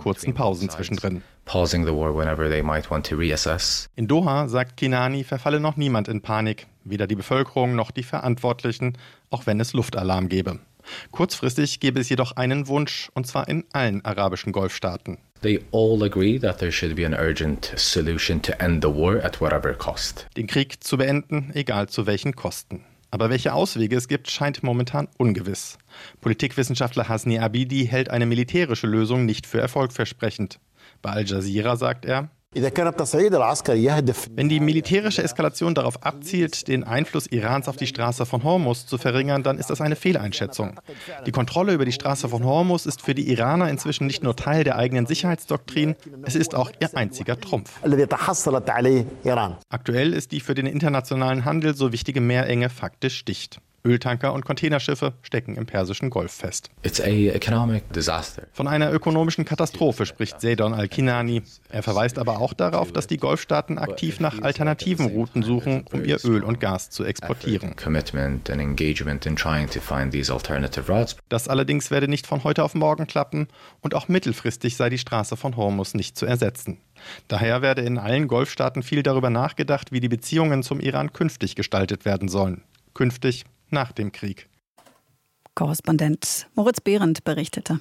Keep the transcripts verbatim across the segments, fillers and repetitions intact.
kurzen Pausen zwischendrin. Pausing the war whenever they might want to reassess. In Doha, sagt Kinani, verfalle noch niemand in Panik, weder die Bevölkerung noch die Verantwortlichen, auch wenn es Luftalarm gebe. Kurzfristig gäbe es jedoch einen Wunsch, und zwar in allen arabischen Golfstaaten. They all agree that there should be an urgent solution to end the war at whatever cost. Den Krieg zu beenden, egal zu welchen Kosten. Aber welche Auswege es gibt, scheint momentan ungewiss. Politikwissenschaftler Hasni Abidi hält eine militärische Lösung nicht für erfolgversprechend. Bei Al Jazeera sagt er: Wenn die militärische Eskalation darauf abzielt, den Einfluss Irans auf die Straße von Hormuz zu verringern, dann ist das eine Fehleinschätzung. Die Kontrolle über die Straße von Hormuz ist für die Iraner inzwischen nicht nur Teil der eigenen Sicherheitsdoktrin, es ist auch ihr einziger Trumpf. Aktuell ist die für den internationalen Handel so wichtige Meerenge faktisch dicht. Öltanker und Containerschiffe stecken im Persischen Golf fest. It's a economic disaster. Von einer ökonomischen Katastrophe spricht Zeidon Al-Kinani. Er verweist aber auch darauf, dass die Golfstaaten aktiv nach alternativen Routen suchen, um ihr Öl und Gas zu exportieren. Commitment and engagement in trying to find these alternative routes. Das allerdings werde nicht von heute auf morgen klappen und auch mittelfristig sei die Straße von Hormuz nicht zu ersetzen. Daher werde in allen Golfstaaten viel darüber nachgedacht, wie die Beziehungen zum Iran künftig gestaltet werden sollen. Künftig nach dem Krieg. Korrespondent Moritz Behrendt berichtete.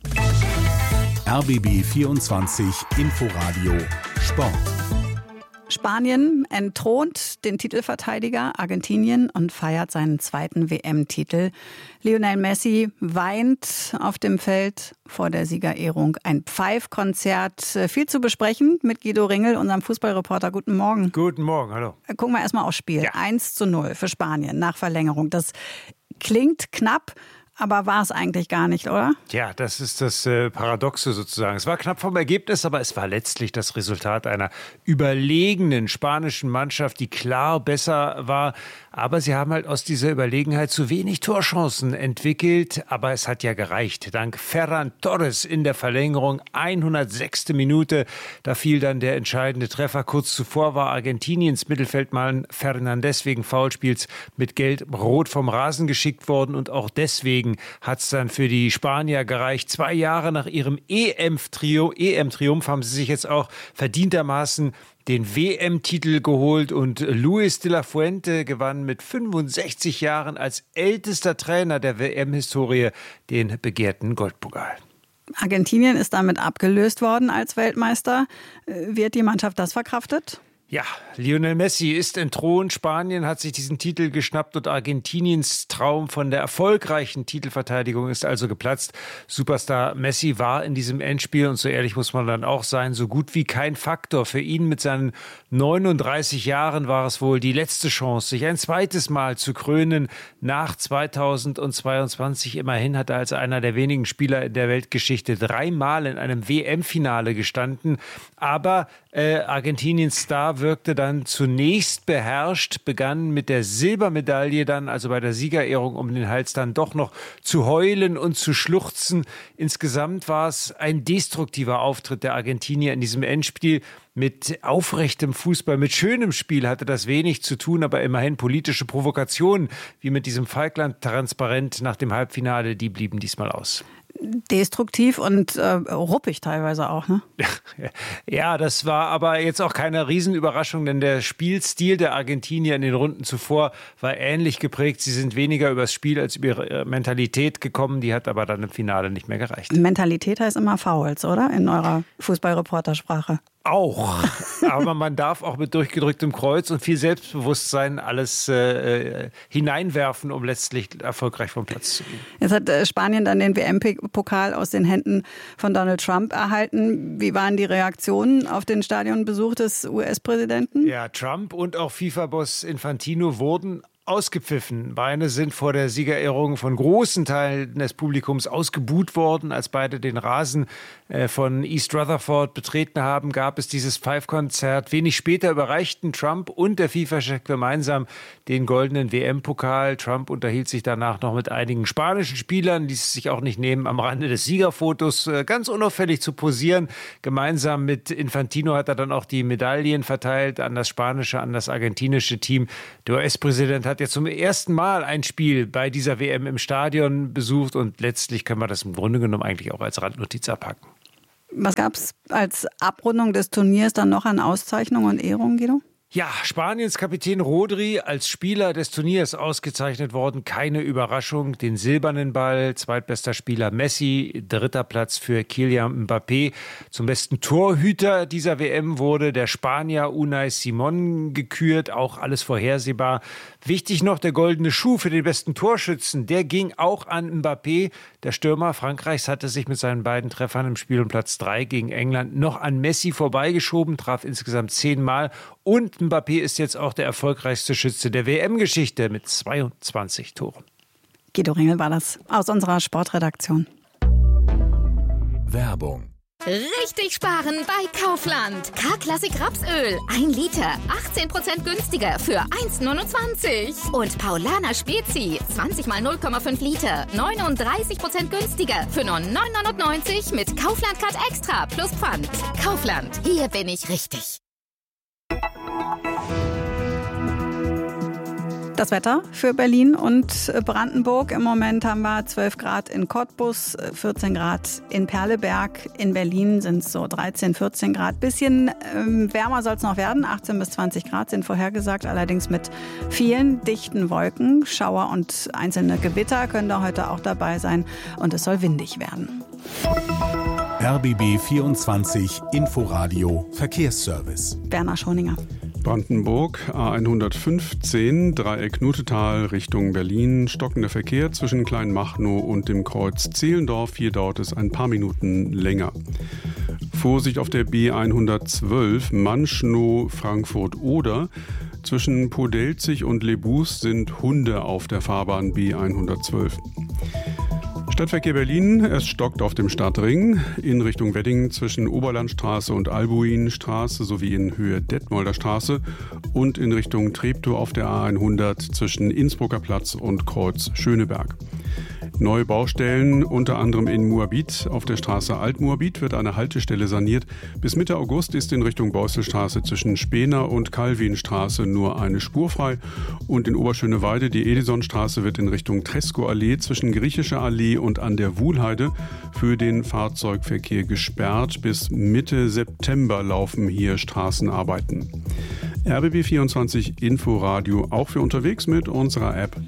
R B B vierundzwanzig Inforadio Sport. Spanien entthront den Titelverteidiger Argentinien und feiert seinen zweiten W M-Titel. Lionel Messi weint auf dem Feld vor der Siegerehrung. Ein Pfeifkonzert. Viel zu besprechen mit Guido Ringel, unserem Fußballreporter. Guten Morgen. Guten Morgen, hallo. Gucken wir erstmal aufs Spiel. Ja. eins zu null für Spanien nach Verlängerung. Das klingt knapp, aber war es eigentlich gar nicht, oder? Ja, das ist das äh, Paradoxe sozusagen. Es war knapp vom Ergebnis, aber es war letztlich das Resultat einer überlegenen spanischen Mannschaft, die klar besser war. Aber sie haben halt aus dieser Überlegenheit zu wenig Torchancen entwickelt. Aber es hat ja gereicht. Dank Ferran Torres in der Verlängerung, hundertsechste Minute. Da fiel dann der entscheidende Treffer. Kurz zuvor war Argentiniens Mittelfeldmann Fernandes wegen Foulspiels mit Gelb-Rot vom Rasen geschickt worden. Und auch deswegen hat es dann für die Spanier gereicht. Zwei Jahre nach ihrem E M-Triumph haben sie sich jetzt auch verdientermaßen den W M-Titel geholt und Luis de la Fuente gewann mit fünfundsechzig Jahren als ältester Trainer der W M-Historie den begehrten Goldpokal. Argentinien ist damit abgelöst worden als Weltmeister. Wird die Mannschaft das verkraftet? Ja, Lionel Messi ist entthront. Spanien hat sich diesen Titel geschnappt und Argentiniens Traum von der erfolgreichen Titelverteidigung ist also geplatzt. Superstar Messi war in diesem Endspiel, und so ehrlich muss man dann auch sein, so gut wie kein Faktor. Für ihn mit seinen neununddreißig Jahren war es wohl die letzte Chance, sich ein zweites Mal zu krönen nach zweitausendzweiundzwanzig. Immerhin hat er als einer der wenigen Spieler in der Weltgeschichte dreimal in einem W M-Finale gestanden. Aber äh, Argentiniens Star wirkte dann zunächst beherrscht, begann mit der Silbermedaille dann, also bei der Siegerehrung um den Hals, dann doch noch zu heulen und zu schluchzen. Insgesamt war es ein destruktiver Auftritt der Argentinier in diesem Endspiel. Mit aufrechtem Fußball, mit schönem Spiel hatte das wenig zu tun, aber immerhin politische Provokationen, wie mit diesem Falkland-Transparent nach dem Halbfinale, die blieben diesmal aus. Destruktiv und äh, ruppig teilweise auch, ne? Ja, das war aber jetzt auch keine Riesenüberraschung, denn der Spielstil der Argentinier in den Runden zuvor war ähnlich geprägt. Sie sind weniger übers Spiel als über ihre Mentalität gekommen, die hat aber dann im Finale nicht mehr gereicht. Mentalität heißt immer Fouls, oder? In eurer Fußballreportersprache. Auch, aber man darf auch mit durchgedrücktem Kreuz und viel Selbstbewusstsein alles äh, hineinwerfen, um letztlich erfolgreich vom Platz zu gehen. Jetzt hat äh, Spanien dann den W M-Pokal aus den Händen von Donald Trump erhalten. Wie waren die Reaktionen auf den Stadionbesuch des U S-Präsidenten? Ja, Trump und auch FIFA-Boss Infantino wurden ausgepfiffen. Beide sind vor der Siegerehrung von großen Teilen des Publikums ausgebuht worden. Als beide den Rasen von East Rutherford betreten haben, gab es dieses Pfeifkonzert. Wenig später überreichten Trump und der FIFA-Chef gemeinsam den goldenen W M-Pokal. Trump unterhielt sich danach noch mit einigen spanischen Spielern, ließ es sich auch nicht nehmen, am Rande des Siegerfotos ganz unauffällig zu posieren. Gemeinsam mit Infantino hat er dann auch die Medaillen verteilt an das spanische, an das argentinische Team. Der U S-Präsident hat jetzt zum ersten Mal ein Spiel bei dieser W M im Stadion besucht und letztlich können wir das im Grunde genommen eigentlich auch als Randnotiz abhaken. Was gab es als Abrundung des Turniers dann noch an Auszeichnungen und Ehrungen, Guido? Ja, Spaniens Kapitän Rodri als Spieler des Turniers ausgezeichnet worden. Keine Überraschung. Den silbernen Ball, zweitbester Spieler Messi, dritter Platz für Kylian Mbappé. Zum besten Torhüter dieser W M wurde der Spanier Unai Simón gekürt. Auch alles vorhersehbar. Wichtig noch der goldene Schuh für den besten Torschützen. Der ging auch an Mbappé. Der Stürmer Frankreichs hatte sich mit seinen beiden Treffern im Spiel um Platz drei gegen England noch an Messi vorbeigeschoben, traf insgesamt zehnmal. Und Mbappé ist jetzt auch der erfolgreichste Schütze der W M-Geschichte mit zweiundzwanzig Toren. Guido Ringel war das aus unserer Sportredaktion. Werbung. Richtig sparen bei Kaufland. K-Klassik Rapsöl. ein Liter. achtzehn Prozent günstiger für eins neunundzwanzig. Und Paulaner Spezi. zwanzig mal null Komma fünf Liter. neununddreißig Prozent günstiger für nur neun neunundneunzig mit Kaufland Card Extra plus Pfand. Kaufland. Hier bin ich richtig. Das Wetter für Berlin und Brandenburg. Im Moment haben wir zwölf Grad in Cottbus, vierzehn Grad in Perleberg. In Berlin sind es so dreizehn, vierzehn Grad. Bisschen ähm, wärmer soll es noch werden. achtzehn bis zwanzig Grad sind vorhergesagt. Allerdings mit vielen dichten Wolken. Schauer und einzelne Gewitter können da heute auch dabei sein. Und es soll windig werden. R B B vierundzwanzig Inforadio Verkehrsservice. Werner Schoninger. Brandenburg, A hundertfünfzehn, Dreieck Nutetal Richtung Berlin. Stockender Verkehr zwischen Kleinmachnow und dem Kreuz Zehlendorf. Hier dauert es ein paar Minuten länger. Vorsicht auf der B hundertzwölf, Manschnow, Frankfurt-Oder. Zwischen Podelzig und Lebus sind Hunde auf der Fahrbahn B hundertzwölf. Stadtverkehr Berlin, es stockt auf dem Stadtring in Richtung Wedding zwischen Oberlandstraße und Albuinstraße sowie in Höhe Detmolder Straße und in Richtung Treptow auf der A hundert zwischen Innsbrucker Platz und Kreuz Schöneberg. Neue Baustellen, unter anderem in Moabit. Auf der Straße Alt-Moabit wird eine Haltestelle saniert. Bis Mitte August ist in Richtung Beusselstraße zwischen Spener und Calvinstraße nur eine Spur frei. Und in Oberschöneweide, die Edisonstraße wird in Richtung Tresco-Allee zwischen Griechischer Allee und an der Wuhlheide für den Fahrzeugverkehr gesperrt. Bis Mitte September laufen hier Straßenarbeiten. R B B vierundzwanzig Inforadio, auch für unterwegs mit unserer App.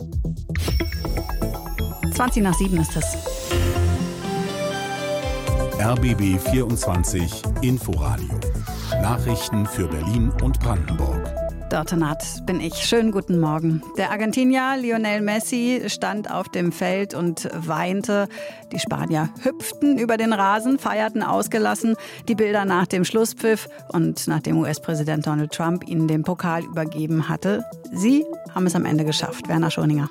zwanzig nach sieben ist es. R B B vierundzwanzig Inforadio. Nachrichten für Berlin und Brandenburg. Dörte-Naht bin ich. Schönen guten Morgen. Der Argentinier Lionel Messi stand auf dem Feld und weinte. Die Spanier hüpften über den Rasen, feierten ausgelassen. Die Bilder nach dem Schlusspfiff und nachdem U S-Präsident Donald Trump ihnen den Pokal übergeben hatte. Sie haben es am Ende geschafft. Werner Schoninger.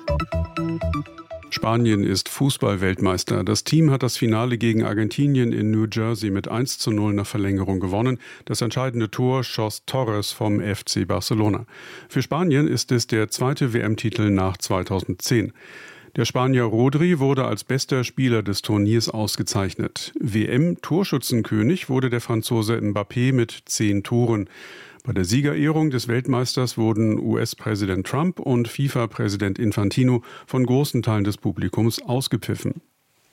Spanien ist Fußball-Weltmeister. Das Team hat das Finale gegen Argentinien in New Jersey mit eins zu null nach Verlängerung gewonnen. Das entscheidende Tor schoss Torres vom F C Barcelona. Für Spanien ist es der zweite W M-Titel nach zweitausendzehn. Der Spanier Rodri wurde als bester Spieler des Turniers ausgezeichnet. W M-Torschützenkönig wurde der Franzose Mbappé mit zehn Toren. Bei der Siegerehrung des Weltmeisters wurden U S-Präsident Trump und FIFA-Präsident Infantino von großen Teilen des Publikums ausgepfiffen.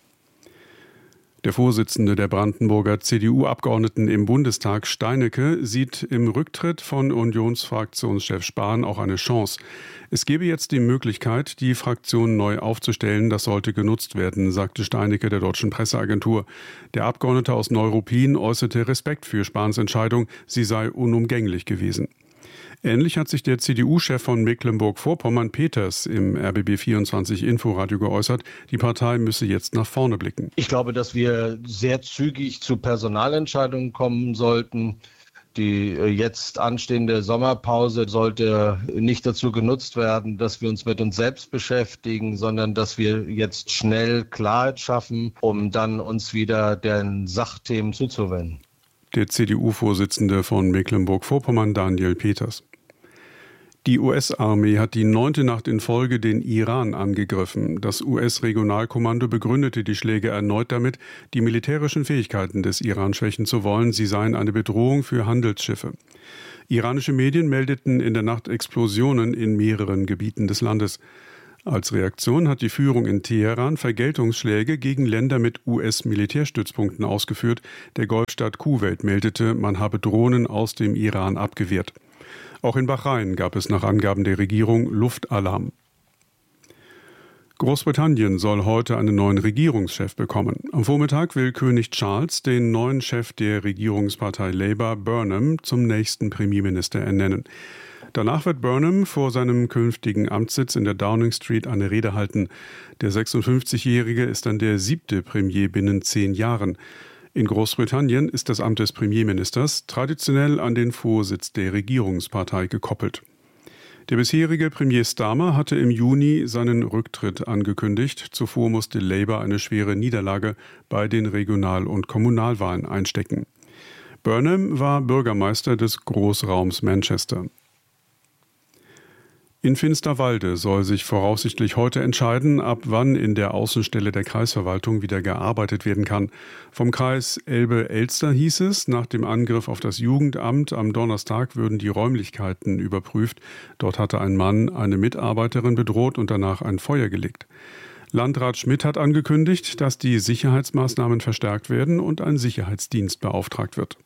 Der Vorsitzende der Brandenburger C D U-Abgeordneten im Bundestag, Steinecke, sieht im Rücktritt von Unionsfraktionschef Spahn auch eine Chance. Es gebe jetzt die Möglichkeit, die Fraktion neu aufzustellen. Das sollte genutzt werden, sagte Steinecke der Deutschen Presseagentur. Der Abgeordnete aus Neuruppin äußerte Respekt für Spahns Entscheidung. Sie sei unumgänglich gewesen. Ähnlich hat sich der C D U-Chef von Mecklenburg-Vorpommern Peters im R B B vierundzwanzig Inforadio geäußert. Die Partei müsse jetzt nach vorne blicken. Ich glaube, dass wir sehr zügig zu Personalentscheidungen kommen sollten. Die jetzt anstehende Sommerpause sollte nicht dazu genutzt werden, dass wir uns mit uns selbst beschäftigen, sondern dass wir jetzt schnell Klarheit schaffen, um dann uns wieder den Sachthemen zuzuwenden. Der C D U-Vorsitzende von Mecklenburg-Vorpommern, Daniel Peters. Die U S-Armee hat die neunte Nacht in Folge den Iran angegriffen. Das U S-Regionalkommando begründete die Schläge erneut damit, die militärischen Fähigkeiten des Iran schwächen zu wollen. Sie seien eine Bedrohung für Handelsschiffe. Iranische Medien meldeten in der Nacht Explosionen in mehreren Gebieten des Landes. Als Reaktion hat die Führung in Teheran Vergeltungsschläge gegen Länder mit U S-Militärstützpunkten ausgeführt. Der Golfstaat Kuwait meldete, man habe Drohnen aus dem Iran abgewehrt. Auch in Bahrain gab es nach Angaben der Regierung Luftalarm. Großbritannien soll heute einen neuen Regierungschef bekommen. Am Vormittag will König Charles den neuen Chef der Regierungspartei Labour, Burnham, zum nächsten Premierminister ernennen. Danach wird Burnham vor seinem künftigen Amtssitz in der Downing Street eine Rede halten. Der sechsundfünfzigjährige ist dann der siebte Premier binnen zehn Jahren. In Großbritannien ist das Amt des Premierministers traditionell an den Vorsitz der Regierungspartei gekoppelt. Der bisherige Premier Starmer hatte im Juni seinen Rücktritt angekündigt. Zuvor musste Labour eine schwere Niederlage bei den Regional- und Kommunalwahlen einstecken. Burnham war Bürgermeister des Großraums Manchester. In Finsterwalde soll sich voraussichtlich heute entscheiden, ab wann in der Außenstelle der Kreisverwaltung wieder gearbeitet werden kann. Vom Kreis Elbe-Elster hieß es, nach dem Angriff auf das Jugendamt am Donnerstag würden die Räumlichkeiten überprüft. Dort hatte ein Mann eine Mitarbeiterin bedroht und danach ein Feuer gelegt. Landrat Schmidt hat angekündigt, dass die Sicherheitsmaßnahmen verstärkt werden und ein Sicherheitsdienst beauftragt wird.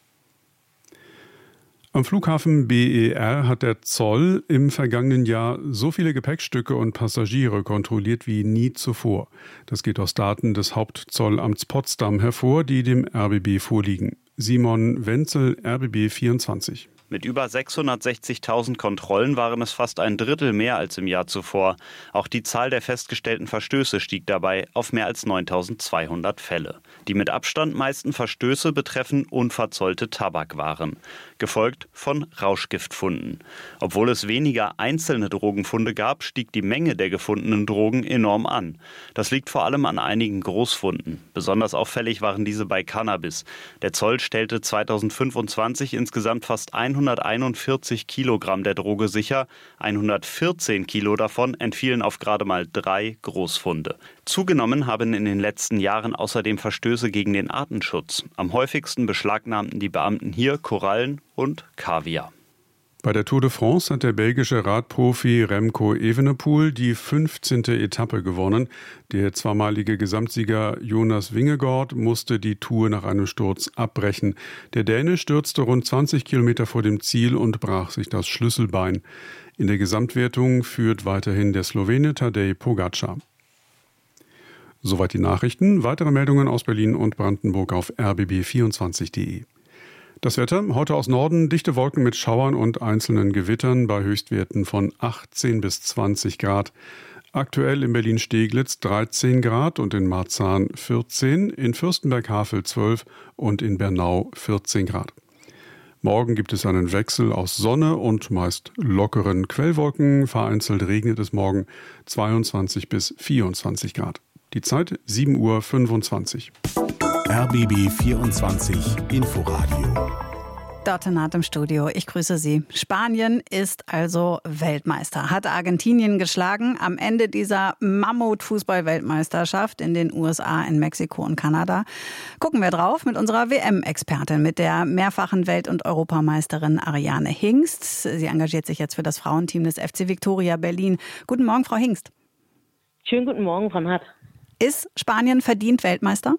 Am Flughafen B E R hat der Zoll im vergangenen Jahr so viele Gepäckstücke und Passagiere kontrolliert wie nie zuvor. Das geht aus Daten des Hauptzollamts Potsdam hervor, die dem R B B vorliegen. Simon Wenzel, R B B vierundzwanzig. Mit über sechshundertsechzigtausend Kontrollen waren es fast ein Drittel mehr als im Jahr zuvor. Auch die Zahl der festgestellten Verstöße stieg dabei auf mehr als neuntausendzweihundert Fälle. Die mit Abstand meisten Verstöße betreffen unverzollte Tabakwaren, gefolgt von Rauschgiftfunden. Obwohl es weniger einzelne Drogenfunde gab, stieg die Menge der gefundenen Drogen enorm an. Das liegt vor allem an einigen Großfunden. Besonders auffällig waren diese bei Cannabis. Der Zoll stellte zweitausendfünfundzwanzig insgesamt fast hunderteinundvierzig Kilogramm der Droge sicher. hundertvierzehn Kilo davon entfielen auf gerade mal drei Großfunde. Zugenommen haben in den letzten Jahren außerdem Verstöße gegen den Artenschutz. Am häufigsten beschlagnahmten die Beamten hier Korallen und Kaviar. Bei der Tour de France hat der belgische Radprofi Remco Evenepoel die fünfzehnte Etappe gewonnen. Der zweimalige Gesamtsieger Jonas Vingegaard musste die Tour nach einem Sturz abbrechen. Der Däne stürzte rund zwanzig Kilometer vor dem Ziel und brach sich das Schlüsselbein. In der Gesamtwertung führt weiterhin der Slowene Tadej Pogačar. Soweit die Nachrichten. Weitere Meldungen aus Berlin und Brandenburg auf r b b vierundzwanzig punkt de. Das Wetter, heute aus Norden, dichte Wolken mit Schauern und einzelnen Gewittern bei Höchstwerten von achtzehn bis zwanzig Grad. Aktuell in Berlin-Steglitz dreizehn Grad und in Marzahn vierzehn, in Fürstenberg-Havel zwölf und in Bernau vierzehn Grad. Morgen gibt es einen Wechsel aus Sonne und meist lockeren Quellwolken. Vereinzelt regnet es morgen zweiundzwanzig bis vierundzwanzig Grad. Die Zeit sieben Uhr fünfundzwanzig. R B B vierundzwanzig Inforadio. Dorte Naht im Studio. Ich grüße Sie. Spanien ist also Weltmeister, hat Argentinien geschlagen am Ende dieser Mammut-Fußball-Weltmeisterschaft in den U S A, in Mexiko und Kanada. Gucken wir drauf mit unserer W M-Expertin, mit der mehrfachen Welt- und Europameisterin Ariane Hingst. Sie engagiert sich jetzt für das Frauenteam des F C Viktoria Berlin. Guten Morgen, Frau Hingst. Schönen guten Morgen, Frau Naht. Ist Spanien verdient Weltmeister?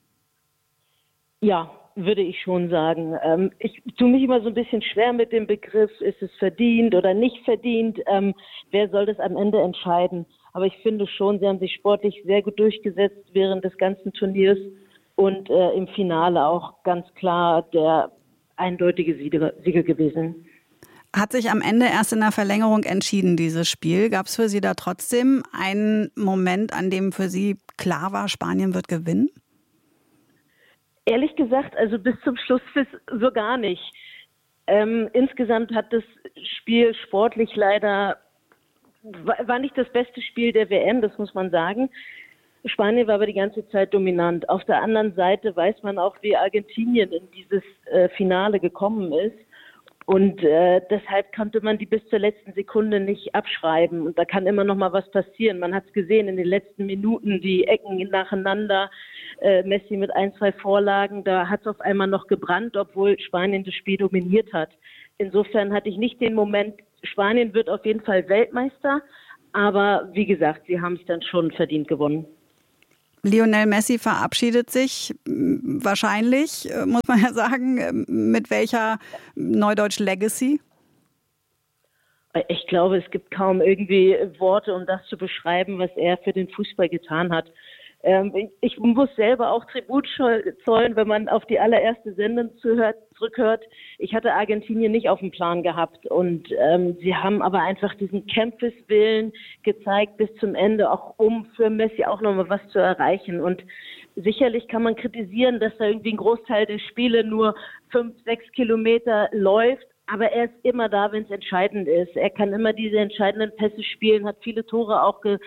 Ja, würde ich schon sagen. Ähm, ich tue mich immer so ein bisschen schwer mit dem Begriff, ist es verdient oder nicht verdient? Ähm, wer soll das am Ende entscheiden? Aber ich finde schon, sie haben sich sportlich sehr gut durchgesetzt während des ganzen Turniers und äh, im Finale auch ganz klar der eindeutige Sieger, Sieger gewesen. Hat sich am Ende erst in der Verlängerung entschieden, dieses Spiel. Gab es für Sie da trotzdem einen Moment, an dem für Sie klar war, Spanien wird gewinnen? Ehrlich gesagt, also bis zum Schluss so gar nicht. Ähm, insgesamt hat das Spiel sportlich leider, war nicht das beste Spiel der W M, das muss man sagen. Spanien war aber die ganze Zeit dominant. Auf der anderen Seite weiß man auch, wie Argentinien in dieses äh, Finale gekommen ist. Und äh, deshalb konnte man die bis zur letzten Sekunde nicht abschreiben. Und da kann immer noch mal was passieren. Man hat es gesehen in den letzten Minuten, die Ecken nacheinander, äh, Messi mit ein, zwei Vorlagen. Da hat es auf einmal noch gebrannt, obwohl Spanien das Spiel dominiert hat. Insofern hatte ich nicht den Moment, Spanien wird auf jeden Fall Weltmeister. Aber wie gesagt, sie haben es dann schon verdient gewonnen. Lionel Messi verabschiedet sich wahrscheinlich, muss man ja sagen, mit welcher Neudeutsch Legacy? Ich glaube, es gibt kaum irgendwie Worte, um das zu beschreiben, was er für den Fußball getan hat. Ähm, ich muss selber auch Tribut zollen, wenn man auf die allererste Sendung zuhört, zurückhört. Ich hatte Argentinien nicht auf dem Plan gehabt und ähm, sie haben aber einfach diesen Kampfeswillen gezeigt bis zum Ende, auch um für Messi auch nochmal was zu erreichen. Und sicherlich kann man kritisieren, dass da irgendwie ein Großteil der Spiele nur fünf, sechs Kilometer läuft. Aber er ist immer da, wenn es entscheidend ist. Er kann immer diese entscheidenden Pässe spielen, hat viele Tore auch ge-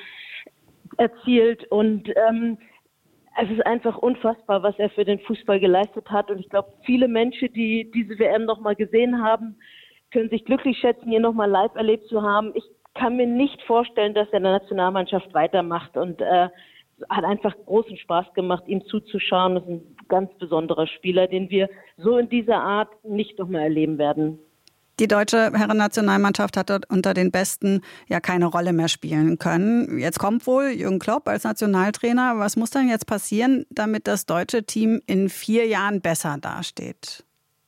erzielt. Und ähm, es ist einfach unfassbar, was er für den Fußball geleistet hat. Und ich glaube, viele Menschen, die diese W M noch mal gesehen haben, können sich glücklich schätzen, ihn noch mal live erlebt zu haben. Ich kann mir nicht vorstellen, dass er in der Nationalmannschaft weitermacht. Und äh, hat einfach großen Spaß gemacht, ihm zuzuschauen. Das ist ein ganz besonderer Spieler, den wir so in dieser Art nicht noch mal erleben werden. Die deutsche Herrennationalmannschaft hat dort unter den Besten ja keine Rolle mehr spielen können. Jetzt kommt wohl Jürgen Klopp als Nationaltrainer. Was muss dann jetzt passieren, damit das deutsche Team in vier Jahren besser dasteht?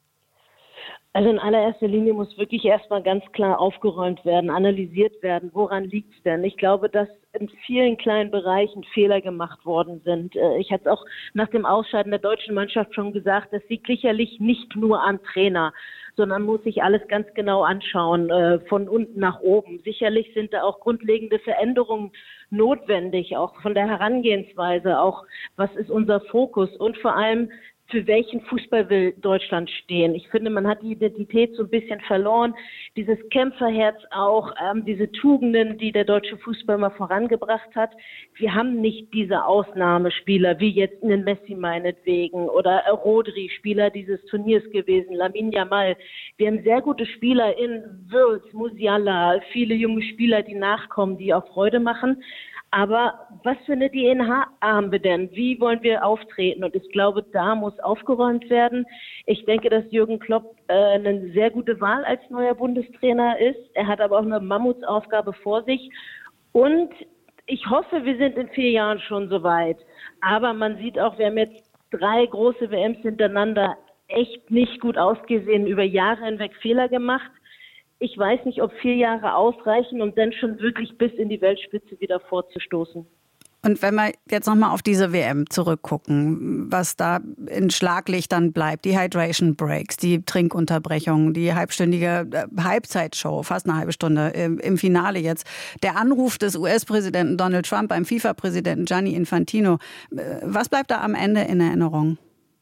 Also in allererster Linie muss wirklich erstmal ganz klar aufgeräumt werden, analysiert werden. Woran liegt es denn? Ich glaube, dass in vielen kleinen Bereichen Fehler gemacht worden sind. Ich hatte auch nach dem Ausscheiden der deutschen Mannschaft schon gesagt, das liegt sicherlich nicht nur am Trainer, sondern muss sich alles ganz genau anschauen, von unten nach oben. Sicherlich sind da auch grundlegende Veränderungen notwendig, auch von der Herangehensweise, auch was ist unser Fokus und vor allem, für welchen Fußball will Deutschland stehen? Ich finde, man hat die Identität so ein bisschen verloren. Dieses Kämpferherz auch, ähm, diese Tugenden, die der deutsche Fußball mal vorangebracht hat. Wir haben nicht diese Ausnahmespieler, wie jetzt einen Messi meinetwegen oder Rodri, Spieler dieses Turniers gewesen, Lamine Yamal. Wir haben sehr gute Spieler in Wirtz, Musiala, viele junge Spieler, die nachkommen, die auch Freude machen. Aber was für eine D N A haben wir denn? Wie wollen wir auftreten? Und ich glaube, da muss aufgeräumt werden. Ich denke, dass Jürgen Klopp äh, eine sehr gute Wahl als neuer Bundestrainer ist. Er hat aber auch eine Mammutsaufgabe vor sich. Und ich hoffe, wir sind in vier Jahren schon soweit. Aber man sieht auch, wir haben jetzt drei große W Ms hintereinander echt nicht gut ausgesehen, über Jahre hinweg Fehler gemacht. Ich weiß nicht, ob vier Jahre ausreichen, um dann schon wirklich bis in die Weltspitze wieder vorzustoßen. Und wenn wir jetzt nochmal auf diese W M zurückgucken, was da in Schlaglichtern bleibt, die Hydration Breaks, die Trinkunterbrechungen, die halbstündige Halbzeitshow, fast eine halbe Stunde im Finale jetzt, der Anruf des U S-Präsidenten Donald Trump beim FIFA-Präsidenten Gianni Infantino. Was bleibt da am Ende in Erinnerung?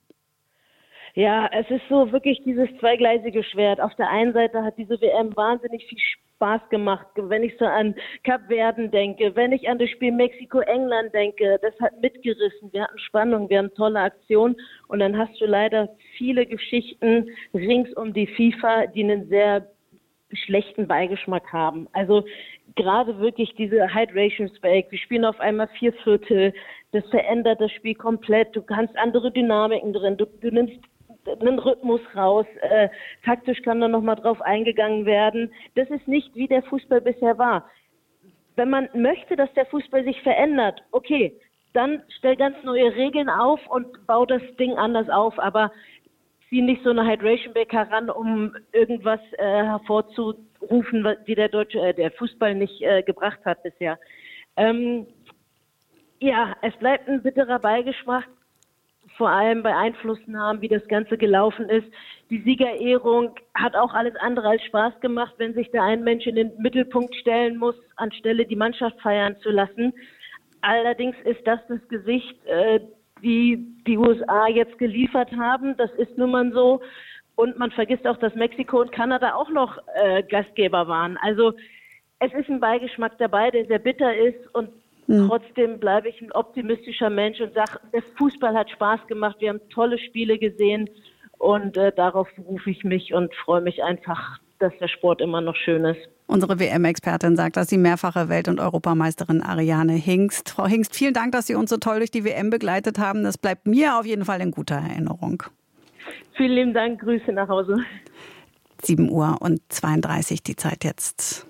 Ja, es ist so wirklich dieses zweigleisige Schwert. Auf der einen Seite hat diese W M wahnsinnig viel Spaß gemacht. Wenn ich so an Kapverden denke, wenn ich an das Spiel Mexiko-England denke, das hat mitgerissen. Wir hatten Spannung, wir hatten tolle Aktionen. Und dann hast du leider viele Geschichten rings um die FIFA, die einen sehr schlechten Beigeschmack haben. Also gerade wirklich diese Hydration Break. Wir spielen auf einmal vier Viertel. Das verändert das Spiel komplett. Du kannst andere Dynamiken drin. Du, du nimmst einen Rhythmus raus. Äh, taktisch kann da nochmal drauf eingegangen werden. Das ist nicht, wie der Fußball bisher war. Wenn man möchte, dass der Fußball sich verändert, okay, dann stell ganz neue Regeln auf und bau das Ding anders auf. Aber zieh nicht so eine Hydration Break heran, um irgendwas äh, hervorzurufen, wie der deutsche, äh, der Fußball nicht äh, gebracht hat bisher. Ähm, ja, es bleibt ein bitterer Beigeschmack. Vor allem bei Einflussnahmen, wie das Ganze gelaufen ist. Die Siegerehrung hat auch alles andere als Spaß gemacht, wenn sich da ein Mensch in den Mittelpunkt stellen muss, anstelle die Mannschaft feiern zu lassen. Allerdings ist das das Gesicht, äh, die die U S A jetzt geliefert haben. Das ist nun mal so. Und man vergisst auch, dass Mexiko und Kanada auch noch äh, Gastgeber waren. Also es ist ein Beigeschmack dabei, der sehr bitter ist und trotzdem bleibe ich ein optimistischer Mensch und sage, der Fußball hat Spaß gemacht, wir haben tolle Spiele gesehen und äh, darauf berufe ich mich und freue mich einfach, dass der Sport immer noch schön ist. Unsere W M-Expertin sagt das, die mehrfache Welt- und Europameisterin Ariane Hingst. Frau Hingst, vielen Dank, dass Sie uns so toll durch die W M begleitet haben. Das bleibt mir auf jeden Fall in guter Erinnerung. Vielen lieben Dank, Grüße nach Hause. sieben Uhr und zweiunddreißig die Zeit jetzt.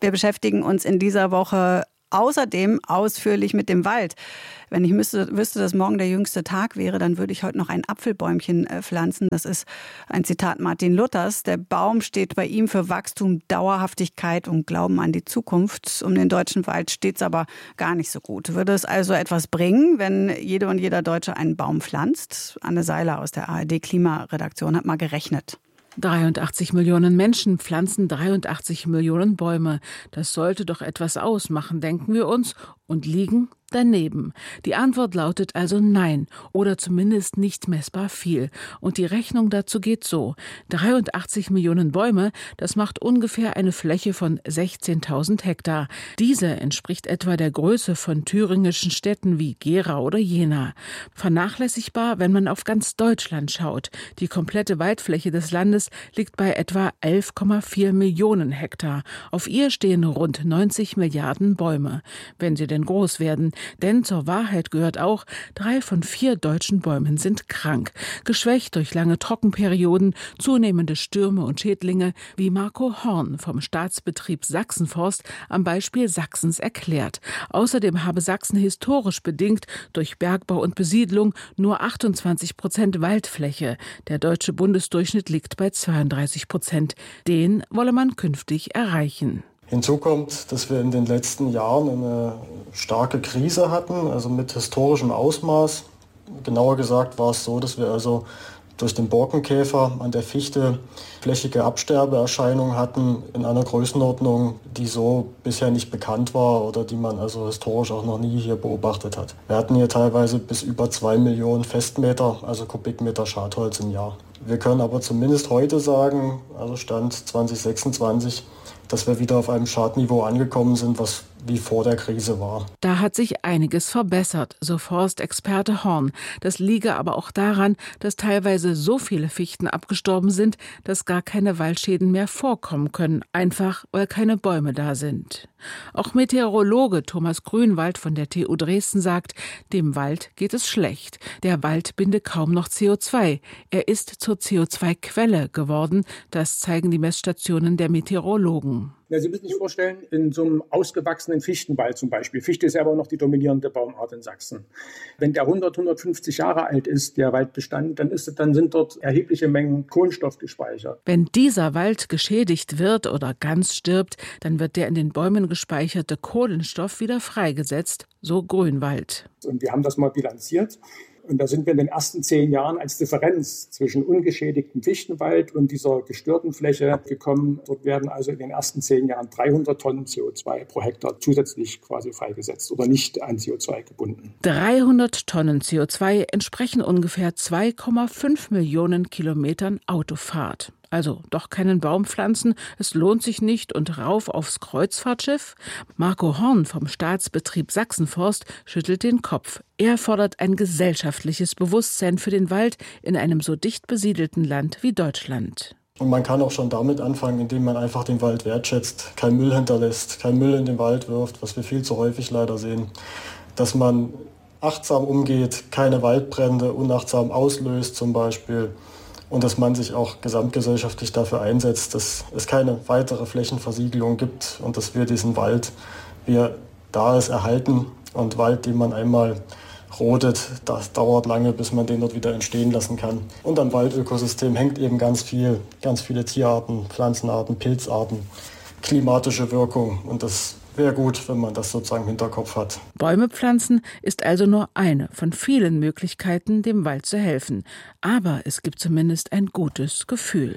Wir beschäftigen uns in dieser Woche außerdem ausführlich mit dem Wald. Wenn ich müsste, wüsste, dass morgen der jüngste Tag wäre, dann würde ich heute noch ein Apfelbäumchen äh, pflanzen. Das ist ein Zitat Martin Luthers. Der Baum steht bei ihm für Wachstum, Dauerhaftigkeit und Glauben an die Zukunft. Um den deutschen Wald steht es aber gar nicht so gut. Würde es also etwas bringen, wenn jede und jeder Deutsche einen Baum pflanzt? Anne Seiler aus der A R D-Klimaredaktion hat mal gerechnet. dreiundachtzig Millionen Menschen pflanzen dreiundachtzig Millionen Bäume. Das sollte doch etwas ausmachen, denken wir uns, und liegen daneben. Die Antwort lautet also nein oder zumindest nicht messbar viel. Und die Rechnung dazu geht so. dreiundachtzig Millionen Bäume, das macht ungefähr eine Fläche von sechzehntausend Hektar. Diese entspricht etwa der Größe von thüringischen Städten wie Gera oder Jena. Vernachlässigbar, wenn man auf ganz Deutschland schaut. Die komplette Waldfläche des Landes liegt bei etwa elf Komma vier Millionen Hektar. Auf ihr stehen rund neunzig Milliarden Bäume. Wenn sie denn groß werden. Denn zur Wahrheit gehört auch, drei von vier deutschen Bäumen sind krank. Geschwächt durch lange Trockenperioden, zunehmende Stürme und Schädlinge, wie Marco Horn vom Staatsbetrieb Sachsenforst am Beispiel Sachsens erklärt. Außerdem habe Sachsen historisch bedingt durch Bergbau und Besiedlung nur achtundzwanzig Prozent Waldfläche. Der deutsche Bundesdurchschnitt liegt bei zweiunddreißig Prozent. Den wolle man künftig erreichen. Hinzu kommt, dass wir in den letzten Jahren eine starke Krise hatten, also mit historischem Ausmaß. Genauer gesagt war es so, dass wir also durch den Borkenkäfer an der Fichte flächige Absterbeerscheinungen hatten in einer Größenordnung, die so bisher nicht bekannt war oder die man also historisch auch noch nie hier beobachtet hat. Wir hatten hier teilweise bis über zwei Millionen Festmeter, also Kubikmeter Schadholz im Jahr. Wir können aber zumindest heute sagen, also Stand zwanzig sechsundzwanzig, dass wir wieder auf einem Schadniveau angekommen sind, was wie vor der Krise war. Da hat sich einiges verbessert, so Forstexperte Horn. Das liege aber auch daran, dass teilweise so viele Fichten abgestorben sind, dass gar keine Waldschäden mehr vorkommen können, einfach weil keine Bäume da sind. Auch Meteorologe Thomas Grünwald von der T U Dresden sagt, dem Wald geht es schlecht. Der Wald binde kaum noch C O zwei. Er ist zur C O zwei Quelle geworden. Das zeigen die Messstationen der Meteorologen. Ja, Sie müssen sich vorstellen, in so einem ausgewachsenen Fichtenwald zum Beispiel. Fichte ist aber noch die dominierende Baumart in Sachsen. Wenn der hundert, hundertfünfzig Jahre alt ist, der Waldbestand, dann, ist, dann sind dort erhebliche Mengen Kohlenstoff gespeichert. Wenn dieser Wald geschädigt wird oder ganz stirbt, dann wird der in den Bäumen gespeicherte Kohlenstoff wieder freigesetzt, so Grünwald. Und wir haben das mal bilanziert. Und da sind wir in den ersten zehn Jahren als Differenz zwischen ungeschädigtem Fichtenwald und dieser gestörten Fläche gekommen. Dort werden also in den ersten zehn Jahren dreihundert Tonnen C O zwei pro Hektar zusätzlich quasi freigesetzt oder nicht an C O zwei gebunden. dreihundert Tonnen C O zwei entsprechen ungefähr zwei Komma fünf Millionen Kilometern Autofahrt. Also doch keinen Baum pflanzen, es lohnt sich nicht und rauf aufs Kreuzfahrtschiff? Marco Horn vom Staatsbetrieb Sachsenforst schüttelt den Kopf. Er fordert ein gesellschaftliches Bewusstsein für den Wald in einem so dicht besiedelten Land wie Deutschland. Und man kann auch schon damit anfangen, indem man einfach den Wald wertschätzt, kein Müll hinterlässt, kein Müll in den Wald wirft, was wir viel zu häufig leider sehen. Dass man achtsam umgeht, keine Waldbrände unachtsam auslöst zum Beispiel. Und dass man sich auch gesamtgesellschaftlich dafür einsetzt, dass es keine weitere Flächenversiegelung gibt und dass wir diesen Wald, wie er da ist, erhalten. Und Wald, den man einmal rodet, das dauert lange, bis man den dort wieder entstehen lassen kann. Und am Waldökosystem hängt eben ganz viel, ganz viele Tierarten, Pflanzenarten, Pilzarten, klimatische Wirkung. Und das wäre gut, wenn man das sozusagen im Hinterkopf hat. Bäume pflanzen ist also nur eine von vielen Möglichkeiten, dem Wald zu helfen. Aber es gibt zumindest ein gutes Gefühl.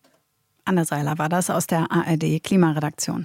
Anne Seiler war das aus der A R D Klimaredaktion.